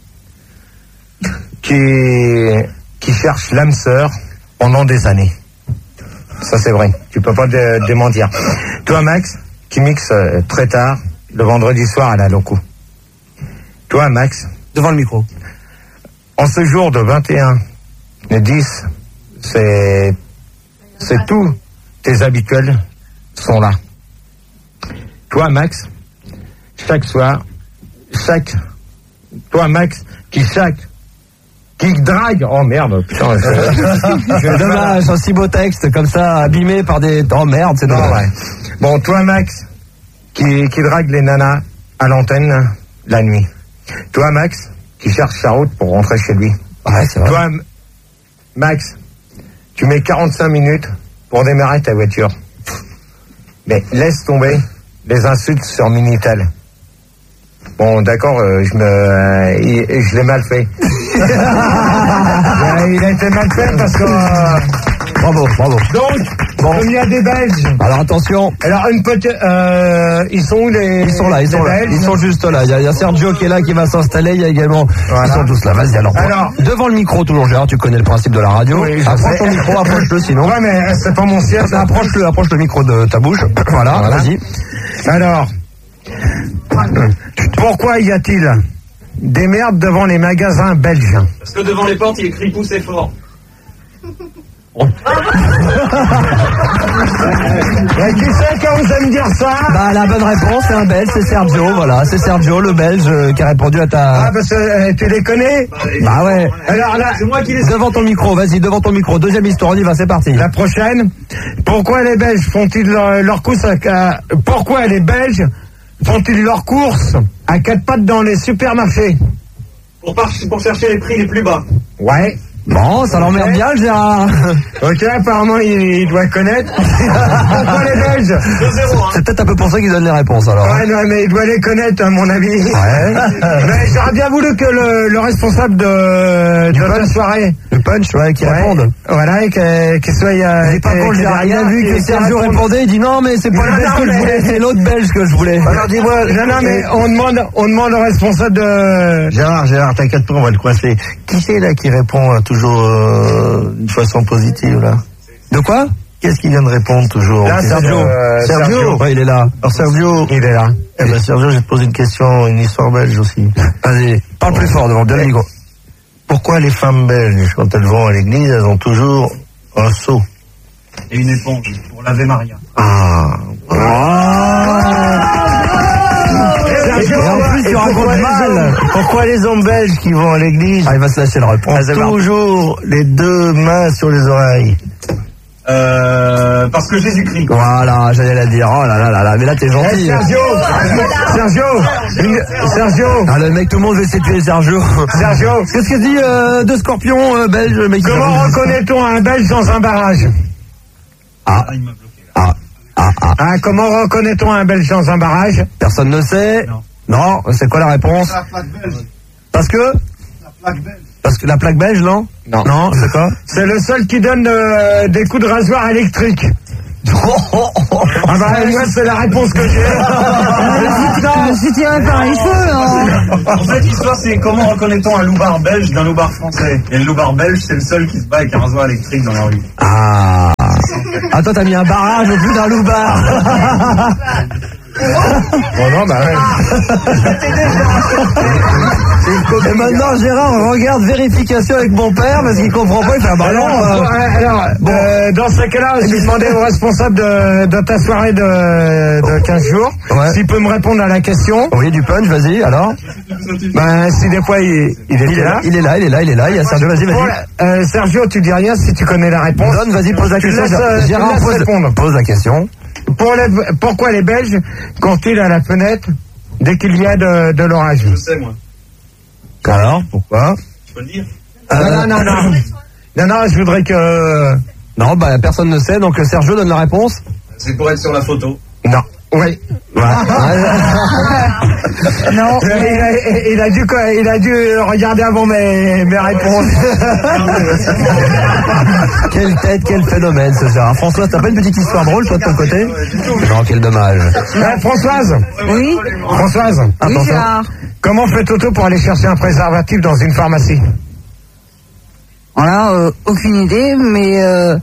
qui, qui cherche l'âme sœur pendant des années. Ça, c'est vrai. Tu peux pas dé- démentir. Toi, Max, qui mixe euh, très tard, le vendredi soir à la loco. Toi, Max, Devant le micro. en ce jour de vingt et un, le dix, c'est, c'est tout. Tes habituels sont là. Toi, Max, chaque soir, chaque, toi, Max, qui chaque, qui drague, oh merde, putain, je- C'est dommage, un si beau texte comme ça, abîmé par des... Oh merde, c'est non, dommage. ouais. Bon, toi, Max, qui, qui drague les nanas à l'antenne la nuit. Toi, Max, qui cherche sa route pour rentrer chez lui. Ouais, c'est vrai. Toi, M- Max, tu mets quarante-cinq minutes pour démarrer ta voiture. Mais laisse tomber les insultes sur Minitel. Bon, d'accord, euh, je me, euh, il- je l'ai mal fait. il, il a été mal fait parce que. euh, Bravo, bravo. donc, Bon. comme il y a des Belges. Alors attention, Alors une petite, euh, ils sont où les ils sont là, ils sont les là, Belges ils sont juste là. Il y, a, il y a Sergio qui est là, qui va s'installer. Il y a également, Voilà. ils sont tous là. Vas-y alors. Alors. Devant le micro toujours, Gérard. Tu connais le principe de la radio. Oui, je approche sais. ton micro, approche-le sinon. Ouais, mais euh, c'est pas mon siège. Approche-le, approche le micro de ta bouche. Voilà, Voilà. vas-y. Alors, pourquoi y a-t-il des merdes devant les magasins belges? Parce que devant les portes, il écrit poussez fort. Et qui c'est qui vous aime dire ça? Bah la bonne réponse, c'est un Belge, c'est Sergio. Voilà, c'est Sergio, le Belge, euh, qui a répondu à ta. Ah, parce que euh, tu les connais? Bah ouais. Alors là, C'est moi qui les... Devant ton micro, vas-y, devant ton micro. Deuxième histoire, on y va, c'est parti. la prochaine, pourquoi les Belges font-ils leur, leur course à, à- pourquoi les Belges font-ils leurs courses à quatre pattes dans les supermarchés? Pour, par- pour chercher les prix les plus bas. Ouais. Bon, ça l'emmerde bien, le Gérard. Ok, apparemment il, il doit connaître. Pourquoi les Belges? deux zéro, hein. C'est peut-être un peu pour ça qu'ils donnent les réponses alors. Ouais, non, mais il doit les connaître, à mon avis. Ouais. Mais j'aurais bien voulu que le, le responsable de, de la soirée, Le punch, ouais, qui ouais, répondent. voilà, et que- qu'il soit. euh, C'est pas que- con, que j'ai rien derrière, vu qu'il- que qu'il Sergio réponde. répondait, il dit non mais c'est pas Non, le belge non, que je mais- voulais, c'est l'autre belge que je voulais. Alors dis-moi, Non, non, mais on demande, on demande au responsable de. Gérard, Gérard, t'inquiète pas, on va le coincer. Qui c'est là qui répond euh, toujours euh, d'une façon positive là? De quoi? Qu'est-ce qui vient de répondre toujours? Là, Ok. Sergio. euh, Sergio. Sergio. Ouais, il est là. Alors Sergio, Il est là. eh ben, Sergio, je vais te poser une question, une histoire belge aussi. Vas-y, parle plus fort devant bien le micro. Pourquoi les femmes belges, quand elles vont à l'église, elles ont toujours un seau? Et une éponge pour laver Maria. Ah. Sergio, Et en plus, tu Et racontes pourquoi les mal. hommes- Pourquoi les hommes belges qui vont à l'église Ah, il va se lâcher le réponse. ont toujours les deux mains sur les oreilles? Euh, parce que Jésus-Christ. Voilà, j'allais la dire. Oh là là là là, mais là t'es Eh, gentil. Sergio, Sergio, une- Sergio, Ah le mec, tout le monde veut essayer de tuer Sergio. Sergio. Qu'est-ce que dit euh, deux scorpions euh, belges, le mec? Comment reconnaît-on un Belge dans un barrage? Ah, Ah, il m'a bloqué. ah, ah, ah. Hein, comment reconnaît-on un Belge dans un barrage? Personne ne sait. Non. Non, c'est quoi la réponse? Parce que Parce que la plaque belge, non? Non. Non, c'est quoi? C'est le seul qui donne euh, des coups de rasoir électrique. Ah bah moi c'est la réponse que j'ai. C'est tiré par les cheveux, hein. En fait, l'histoire, c'est comment reconnaît-on un loupard belge d'un loupard français? Et le loupard belge, c'est le seul qui se bat avec un rasoir électrique dans la rue. Ah. Ah, toi, t'as mis un barrage au bout d'un loupard. Bon non, bah ouais. Et maintenant, Gérard, on regarde vérification avec mon père parce qu'il comprend pas. Il fait, ah bah non. Alors, euh, alors bon. euh, dans ce cas-là, j'ai demandé au responsable de, de ta soirée de, de quinze jours Ouais. s'il peut me répondre à la question. Oui, du punch, vas-y, alors. Ben, si des fois il, il était Il est là. là, il est là, il est là, il est là. Il y a Sergio, vas-y, Bon, vas-y. euh, Sergio, tu dis rien si tu connais la réponse. Donne, vas-y, pose la Tu question. laisses, euh, tu Gérard, laisses pose, répondre. pose la question. Pour les, pourquoi les Belges comptent-ils à la fenêtre dès qu'il y a de, de l'orage? Je sais, moi. Alors, pourquoi? Je peux le dire? Non, non, non, non. Non, non, je voudrais que... Non, bah, personne ne sait, donc Sergio donne la réponse. C'est pour être sur la photo. Non. Oui. Non. Il a, il a dû, quoi, il a dû regarder avant mes, mes réponses. Quelle tête, quel phénomène, ce Gérard. Françoise, t'as pas une petite histoire drôle, toi, de ton côté? Non, quel dommage. Eh, Françoise. Oui. Françoise. Oui, Attention. Gérard. Comment fait Toto pour aller chercher un préservatif dans une pharmacie? Voilà, euh, aucune idée, mais euh,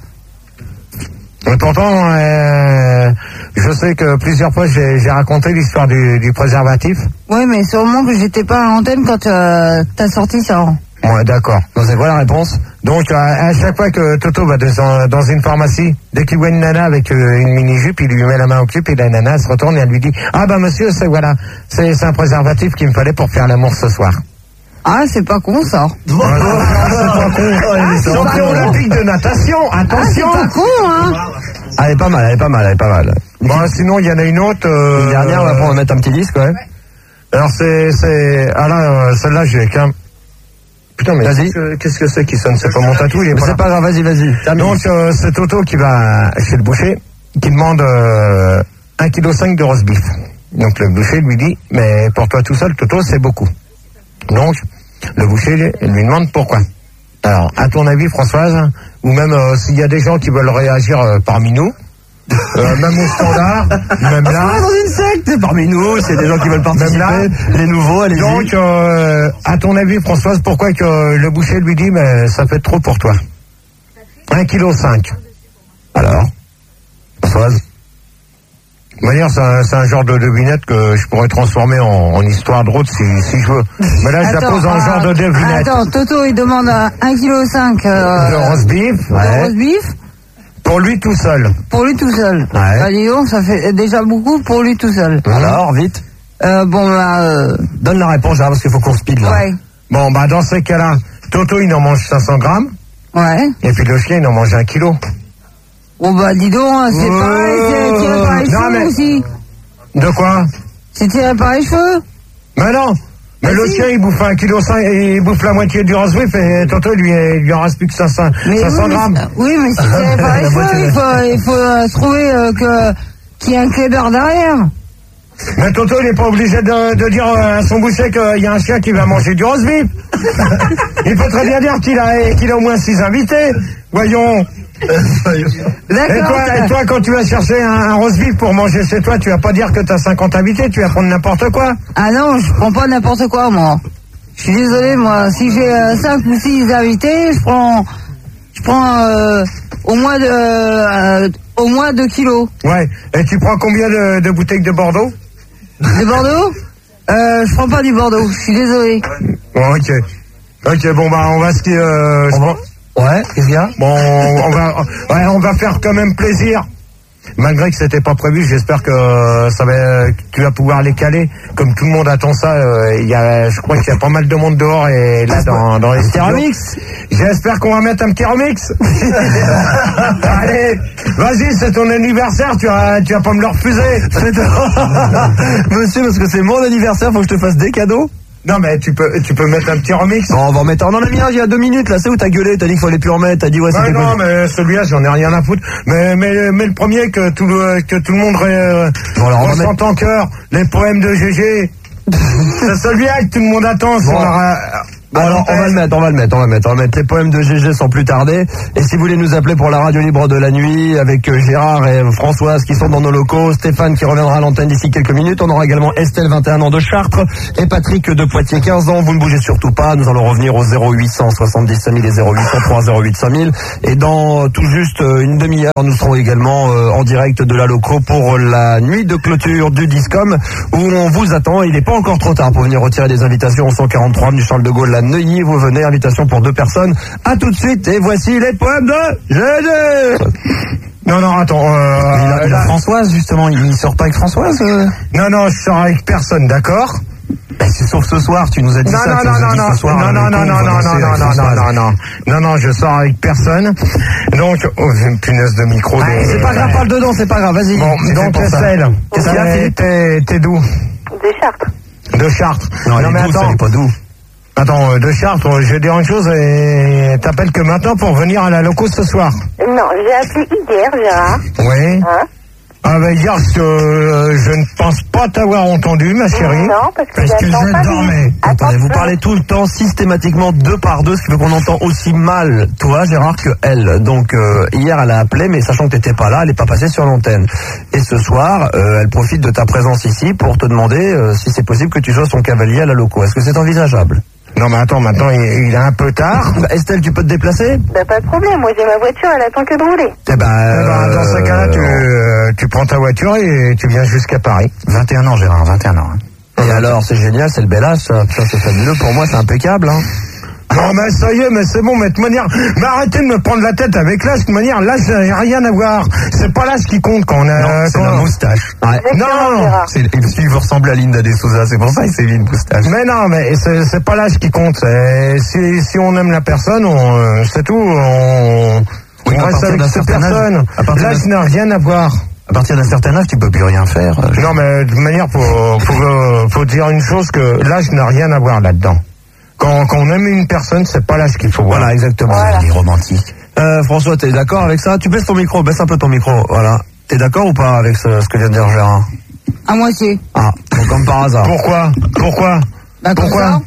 Et pourtant, euh, je sais que plusieurs fois j'ai j'ai raconté l'histoire du, du préservatif. ouais, mais sûrement que j'étais pas à l'antenne quand euh, t'as sorti ça. Ouais, d'accord. Donc, c'est quoi la réponse? Donc, à, à chaque fois que Toto va dans, dans une pharmacie, dès qu'il voit une nana avec euh, une mini-jupe, il lui met la main au cul, et la nana elle se retourne et elle lui dit « Ah bah monsieur, c'est voilà, c'est c'est un préservatif qu'il me fallait pour faire l'amour ce soir. » Ah, c'est pas con ça. Voilà. C'est pas con. Champion olympique de natation, Ah, c'est attention. pas con, hein. Ah, elle est pas mal, elle est pas mal, elle est pas mal. Bon, sinon, il y en a une autre. euh, Une dernière, on va prendre, on va mettre un petit disque, ouais. Alors, c'est... c'est- Ah là, euh, celle-là, j'ai qu'un... Putain, mais Vas-y. qu'est-ce que- qu'est-ce que c'est qui sonne? C'est pas mon tatou, il est Mais pas c'est là. pas grave, vas-y, vas-y. termine. Donc, euh, c'est Toto qui va chez le boucher, qui demande euh, un virgule cinq kilos de roast beef. Donc, le boucher lui dit, mais pour toi tout seul, Toto, c'est beaucoup. Donc, le boucher lui lui demande pourquoi. Alors, à ton avis, Françoise, ou même euh, s'il y a des gens qui veulent réagir euh, parmi nous, euh, même au standard, même On là... est dans une secte parmi nous, c'est des gens qui veulent participer, Même là. les nouveaux, allez-y. Donc, euh, à ton avis, Françoise, pourquoi que euh, le boucher lui dit, mais ça fait trop pour toi? un virgule cinq kilos. Alors, Françoise. De toute manière, c'est un, c'est un genre de devinette que je pourrais transformer en, en histoire drôle si, si je veux. Mais là, je la Attends, pose en ah, genre de devinette. Attends, Toto, il demande un virgule cinq kilos euh, De roast beef, de ouais, roast beef pour lui tout seul. pour lui tout seul. Ouais. Bah, dis donc, ça fait déjà beaucoup pour lui tout seul. Alors, vite. Euh, bon, bah, euh, Donne la réponse, Gérard, parce qu'il faut qu'on speed, là. ouais, Bon, bah, dans ces cas-là, Toto, il en mange cinq cents grammes, ouais. et puis le chien, il en mange un kilo. Bon, bah, dis donc, hein, c'est Euh, pareil, c'est tiré par les non, cheveux mais- aussi. De quoi? C'est tiré par les cheveux. Mais non! Mais Mais le si. chien, il bouffe un virgule cinq kilos, il bouffe la moitié du roast beef, et Toto, lui, il lui en reste plus que cinq cents, Mais cinq cents oui, grammes. mais, oui, mais c'est tiré par les La cheveux. moitié Il faut, il faut euh, trouver euh, que qu'il y a un clébard derrière. Mais Toto, il n'est pas obligé de, de dire à son boucher qu'il y a un chien qui va manger du roast beef. Il peut très bien dire qu'il a, qu'il a au moins six invités. Voyons. Et D'accord. toi, et toi, quand tu vas chercher un, un roast beef pour manger chez toi, tu vas pas dire que tu as cinquante invités, tu vas prendre n'importe quoi. Ah non, je prends pas n'importe quoi, moi. Je suis désolé, moi. Si j'ai euh, cinq ou six invités, je prends, je prends euh, au moins de, euh, au moins deux kilos. Ouais. Et tu prends combien de, de bouteilles de Bordeaux? De Bordeaux euh, Je prends pas du Bordeaux. Je suis désolé. Bon, ok. Ok, bon, bah, on va se... Euh, je prends- Ouais, qu'est-ce qu'il y a? Bon, on va, ouais, on va faire quand même plaisir. Malgré que c'était pas prévu, j'espère que euh, ça va, que tu vas pouvoir les caler. Comme tout le monde attend ça, euh, il y a, je crois qu'il y a pas mal de monde dehors et là dans, dans les Petit studios. remix. J'espère qu'on va mettre un petit remix. Allez, vas-y, c'est ton anniversaire, tu vas, tu vas pas me le refuser. Monsieur, parce que c'est mon anniversaire, faut que je te fasse des cadeaux. Non, mais tu peux, tu peux mettre un petit remix. Bon, on va en mettre. On en a mis un il y a deux minutes, là. C'est où t'as gueulé? T'as dit qu'il fallait plus en mettre. T'as dit, ouais, Ouais, c'était non, quoi? mais celui-là, j'en ai rien à foutre. Mais, mais, mais le premier que tout le, que tout le monde ré, Bon, alors, on va ressent en cœur, les poèmes de G G. C'est celui-là que tout le monde attend. Bon. On aura- Bon alors on va le mettre, on va le mettre, on va le mettre, on va mettre les poèmes de G G sans plus tarder. Et si vous voulez nous appeler pour la radio libre de la nuit avec euh, Gérard et euh, Françoise qui sont dans nos locaux, Stéphane qui reviendra à l'antenne d'ici quelques minutes, on aura également Estelle vingt et un ans de Chartres et Patrick de Poitiers quinze ans. Vous ne bougez surtout pas, nous allons revenir au zéro huit cent soixante-dix cinq mille et zéro huit cent trois zéro huit cinq mille. Et dans tout juste euh, une demi-heure, nous serons également euh, en direct de la loco pour la nuit de clôture du Discom où on vous attend. Il n'est pas encore trop tard pour venir retirer des invitations au cent quarante-trois du Charles de Gaulle à Neuilly. Vous venez, invitation pour deux personnes. À tout de suite et voici les poèmes de G G. Non, non, attends. Euh, il a, il a là, Françoise, justement. Il sort pas avec Françoise euh Non, non, je sors avec personne, d'accord? Ben, c'est sauf ce soir, tu nous as dit non, ça. Non, tu non, nous non, as dit non, ce soir, non, non, non, non, non, non, non, non, non, non, non, non, je sors avec personne. Donc, oh, j'ai une punaise de micro. Ah, de... C'est pas grave, parle dedans, c'est pas grave, vas-y. Bon, donc, Estelle, qu'est-ce qu'il y a, Philippe? T'es, t'es d'où? De Chartres. De Chartres. Non, non mais douce, attends. elle est pas d'où? Attends, de Chartres, je vais dire une chose, et t'appelles que maintenant pour venir à la loco ce soir. Non, j'ai appelé hier, Gérard. Oui. Hein? Ah ben hier, je, euh, je ne pense pas t'avoir entendu, ma chérie. Non, parce que, parce que j'attends je pas dormais. Attendez, vous parlez tout le temps systématiquement deux par deux, ce qui fait qu'on entend aussi mal toi, Gérard, que elle. Donc euh, hier, elle a appelé, mais sachant que t'étais pas là, elle est pas passée sur l'antenne. Et ce soir, euh, elle profite de ta présence ici pour te demander euh, si c'est possible que tu sois son cavalier à la loco. Est-ce que c'est envisageable? Non mais attends, maintenant il, il est un peu tard. Bah, Estelle, tu peux te déplacer? Bah pas de problème, moi j'ai ma voiture, elle attend que de rouler. Eh ben, Eh ben, dans ce cas-là, tu, euh, tu prends ta voiture et tu viens jusqu'à Paris. vingt et un ans, Gérard, vingt et un ans. Hein. Et alors, c'est génial, c'est le bel âge, ça, ça c'est fabuleux. Pour moi, c'est impeccable. Hein. Non mais ça y est, mais c'est bon, mais de toute manière, mais arrêtez de me prendre la tête avec l'âge, de toute manière, l'âge ça n'a rien à voir. C'est pas l'âge qui compte quand on a... Non, c'est quand la on... moustache. Ouais. Non, c'est, il vous ressemble à Linda de Souza, c'est pour ça qu'il s'est mis une moustache. Mais non, mais c'est, c'est pas l'âge qui compte. C'est, si, si on aime la personne, on, c'est tout, on, oui, on reste avec cette personne. L'âge n'a rien à voir. À partir d'un certain âge, tu peux plus rien faire. Je... Non, mais de toute manière, faut, faut, faut dire une chose, que l'âge n'a rien à voir là-dedans. Quand, quand on aime une personne, c'est pas l'âge qu'il faut voir. Voilà, exactement. Voilà. Il est romantique. Euh, François, t'es d'accord avec ça? Tu baisses ton micro, baisse un peu ton micro, voilà. T'es d'accord ou pas avec ce, ce que vient de dire Gérard? À moitié. Ah, donc comme par hasard. Pourquoi? Pourquoi? Bah, Pourquoi?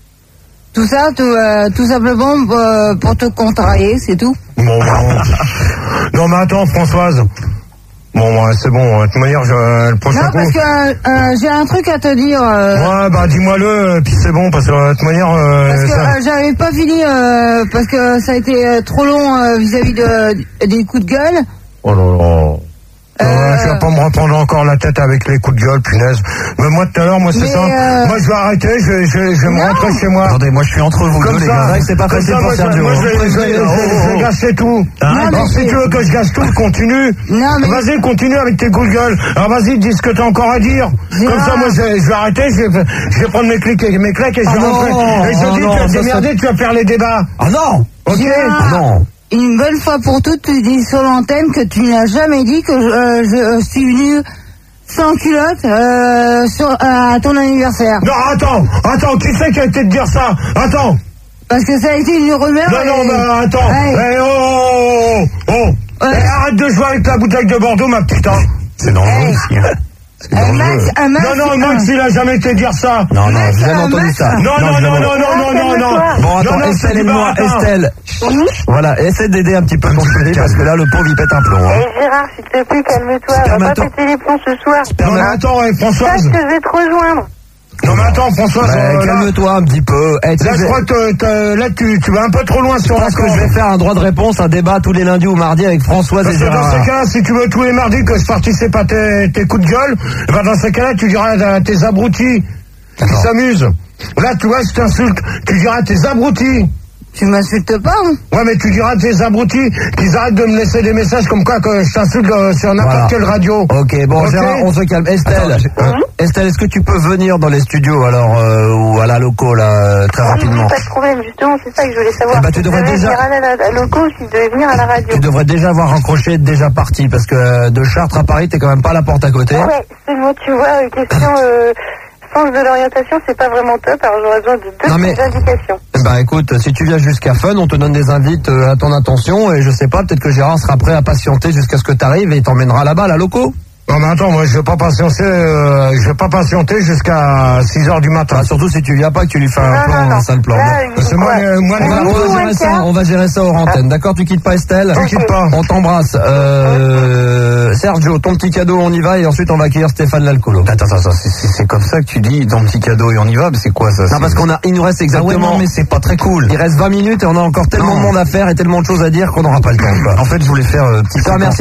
Tout ça, tout, euh, tout simplement euh, pour te contrarier, c'est tout. Bon, bon. Non, mais attends, Françoise. Bon, bah, c'est bon. De toute manière, je, le prochain Non, coup... parce que euh, j'ai un truc à te dire. Euh, Ouais, bah, dis-moi-le, puis c'est bon, parce que de toute manière... Euh, parce que ça... euh, j'avais pas fini, euh, parce que ça a été euh, trop long euh, vis-à-vis de, des coups de gueule. Oh là là... Euh... Ouais, tu vas pas me reprendre encore la tête avec les coups de gueule, punaise. Mais moi, tout à l'heure, moi, c'est Mais ça. euh... Moi, je vais arrêter, je vais, je vais, je vais me rentrer chez moi. Attendez, moi, je suis entre vous Comme deux, les ça, gars. C'est vrai que c'est pas comme facile ça, pour moi, Sergio. moi, je vais, je vais, je vais, je vais gâcher tout. Hein, Alors, si tu veux que je gâche tout, continue. Non, mais... Vas-y, continue avec tes coups de gueule. Alors, vas-y, dis ce que t'as encore à dire. Gérard. Comme ça, moi, je, je vais arrêter, je vais, je vais prendre mes clics et mes claques et je vais Ah rentrer. non, Et je ah dis, non, tu vas ça, t'émerder, ça... tu vas faire les débats. Ah non. Ok? Gérard. Ah non. Une bonne fois pour toutes, tu dis sur l'antenne que tu n'as jamais dit que je, euh, je euh, suis venu sans culotte euh, sur, euh, à ton anniversaire. Non, attends, attends, qui c'est qui a été de dire ça? Attends. Parce que ça a été une rumeur. Non, non, et... mais attends. Ouais. Eh, oh, oh, oh, oh. Ouais. Eh, arrête de jouer avec la bouteille de Bordeaux, ma petite. Hein. C'est dangereux Hey. aussi. Hein. C'est Un dangereux. max, un max, Non, non, Max, il a jamais été dire ça. Non, non, Max, j'ai jamais un entendu Max. ça. Non, non, non, non, non, non, non, non. Bon, attends, Non, non, Estelle, c'est du aide-moi, baratin. Estelle. Voilà, essaie d'aider un petit peu ton chéri parce que là, le pauvre, il pète un plomb. Hein. Eh Gérard, s'il te plaît, calme-toi. On va pas Permets-toi. péter les plombs ce soir. Non, mais attends, eh, Françoise. Sache que je vais te rejoindre. Non, mais attends, Françoise. Bah, euh, là, calme-toi un petit peu. Eh, tu là, sais, je crois que t'as- là, tu, tu vas un peu trop loin je sur la pense que corde. je vais faire un droit de réponse, un débat tous les lundis ou mardis avec Françoise Parce et que dans Gérard. ces cas-là, si tu veux tous les mardis que je participe à tes, tes coups de gueule, eh ben dans ces cas-là, tu diras à tes abrutis qui D'accord. s'amusent. Là, tu vois, je t'insulte. Tu diras à tes abrutis. Tu m'insultes pas, hein? Ouais, mais tu diras à tes abrutis qu'ils arrêtent de me laisser des messages comme quoi que je t'insulte euh, sur n'importe Voilà. quelle radio. Ok, bon, Ok. Gérard, on se calme. Estelle, Attends, Estelle, est-ce que tu peux venir dans les studios alors euh, ou à la loco là euh, très Oui, rapidement? pas de problème, justement, c'est ça que je voulais savoir. Eh ben, tu Si je devrais devais déjà- venir à la, la, la loco, si je devais venir à la radio. Tu devrais déjà avoir raccroché, être déjà parti parce que euh, de Chartres à Paris, t'es quand même pas à la porte à côté. Ouais, seulement, tu vois, euh, question euh, sens de l'orientation, c'est pas vraiment top, alors j'aurais besoin de deux Non, mais- petites indications. Bah écoute, si tu viens jusqu'à Fun, on te donne des invites euh, à ton intention et je sais pas, peut-être que Gérard sera prêt à patienter jusqu'à ce que t'arrives et il t'emmènera là-bas, à la loco. Non mais attends, moi je vais pas patienter, euh, je vais pas patienter jusqu'à six heures du matin. Ah, surtout si tu viens pas que tu lui fais un Non, plan, non, non. un sale plan. Là, Parce que moi, euh, moi, On va, les- on va gérer ça, on va gérer ça hors antenne. D'accord, tu quittes pas Estelle. Tu quittes pas. On t'embrasse. Euh, Sergio, ton petit cadeau, on y va et ensuite on va accueillir Stéphane L'Alcoolo. Attends, attends, attends, c'est- c'est c'est comme ça que tu dis ton petit cadeau et on y va, mais c'est quoi ça? Non, c'est- parce qu'on a, il nous reste Ah ouais, exactement. non, mais c'est pas très cool. Il reste vingt minutes et on a encore tellement Non. de monde à faire et tellement de choses à dire qu'on n'aura pas le temps, quoi. En fait, je voulais faire euh, petit Ça, merci.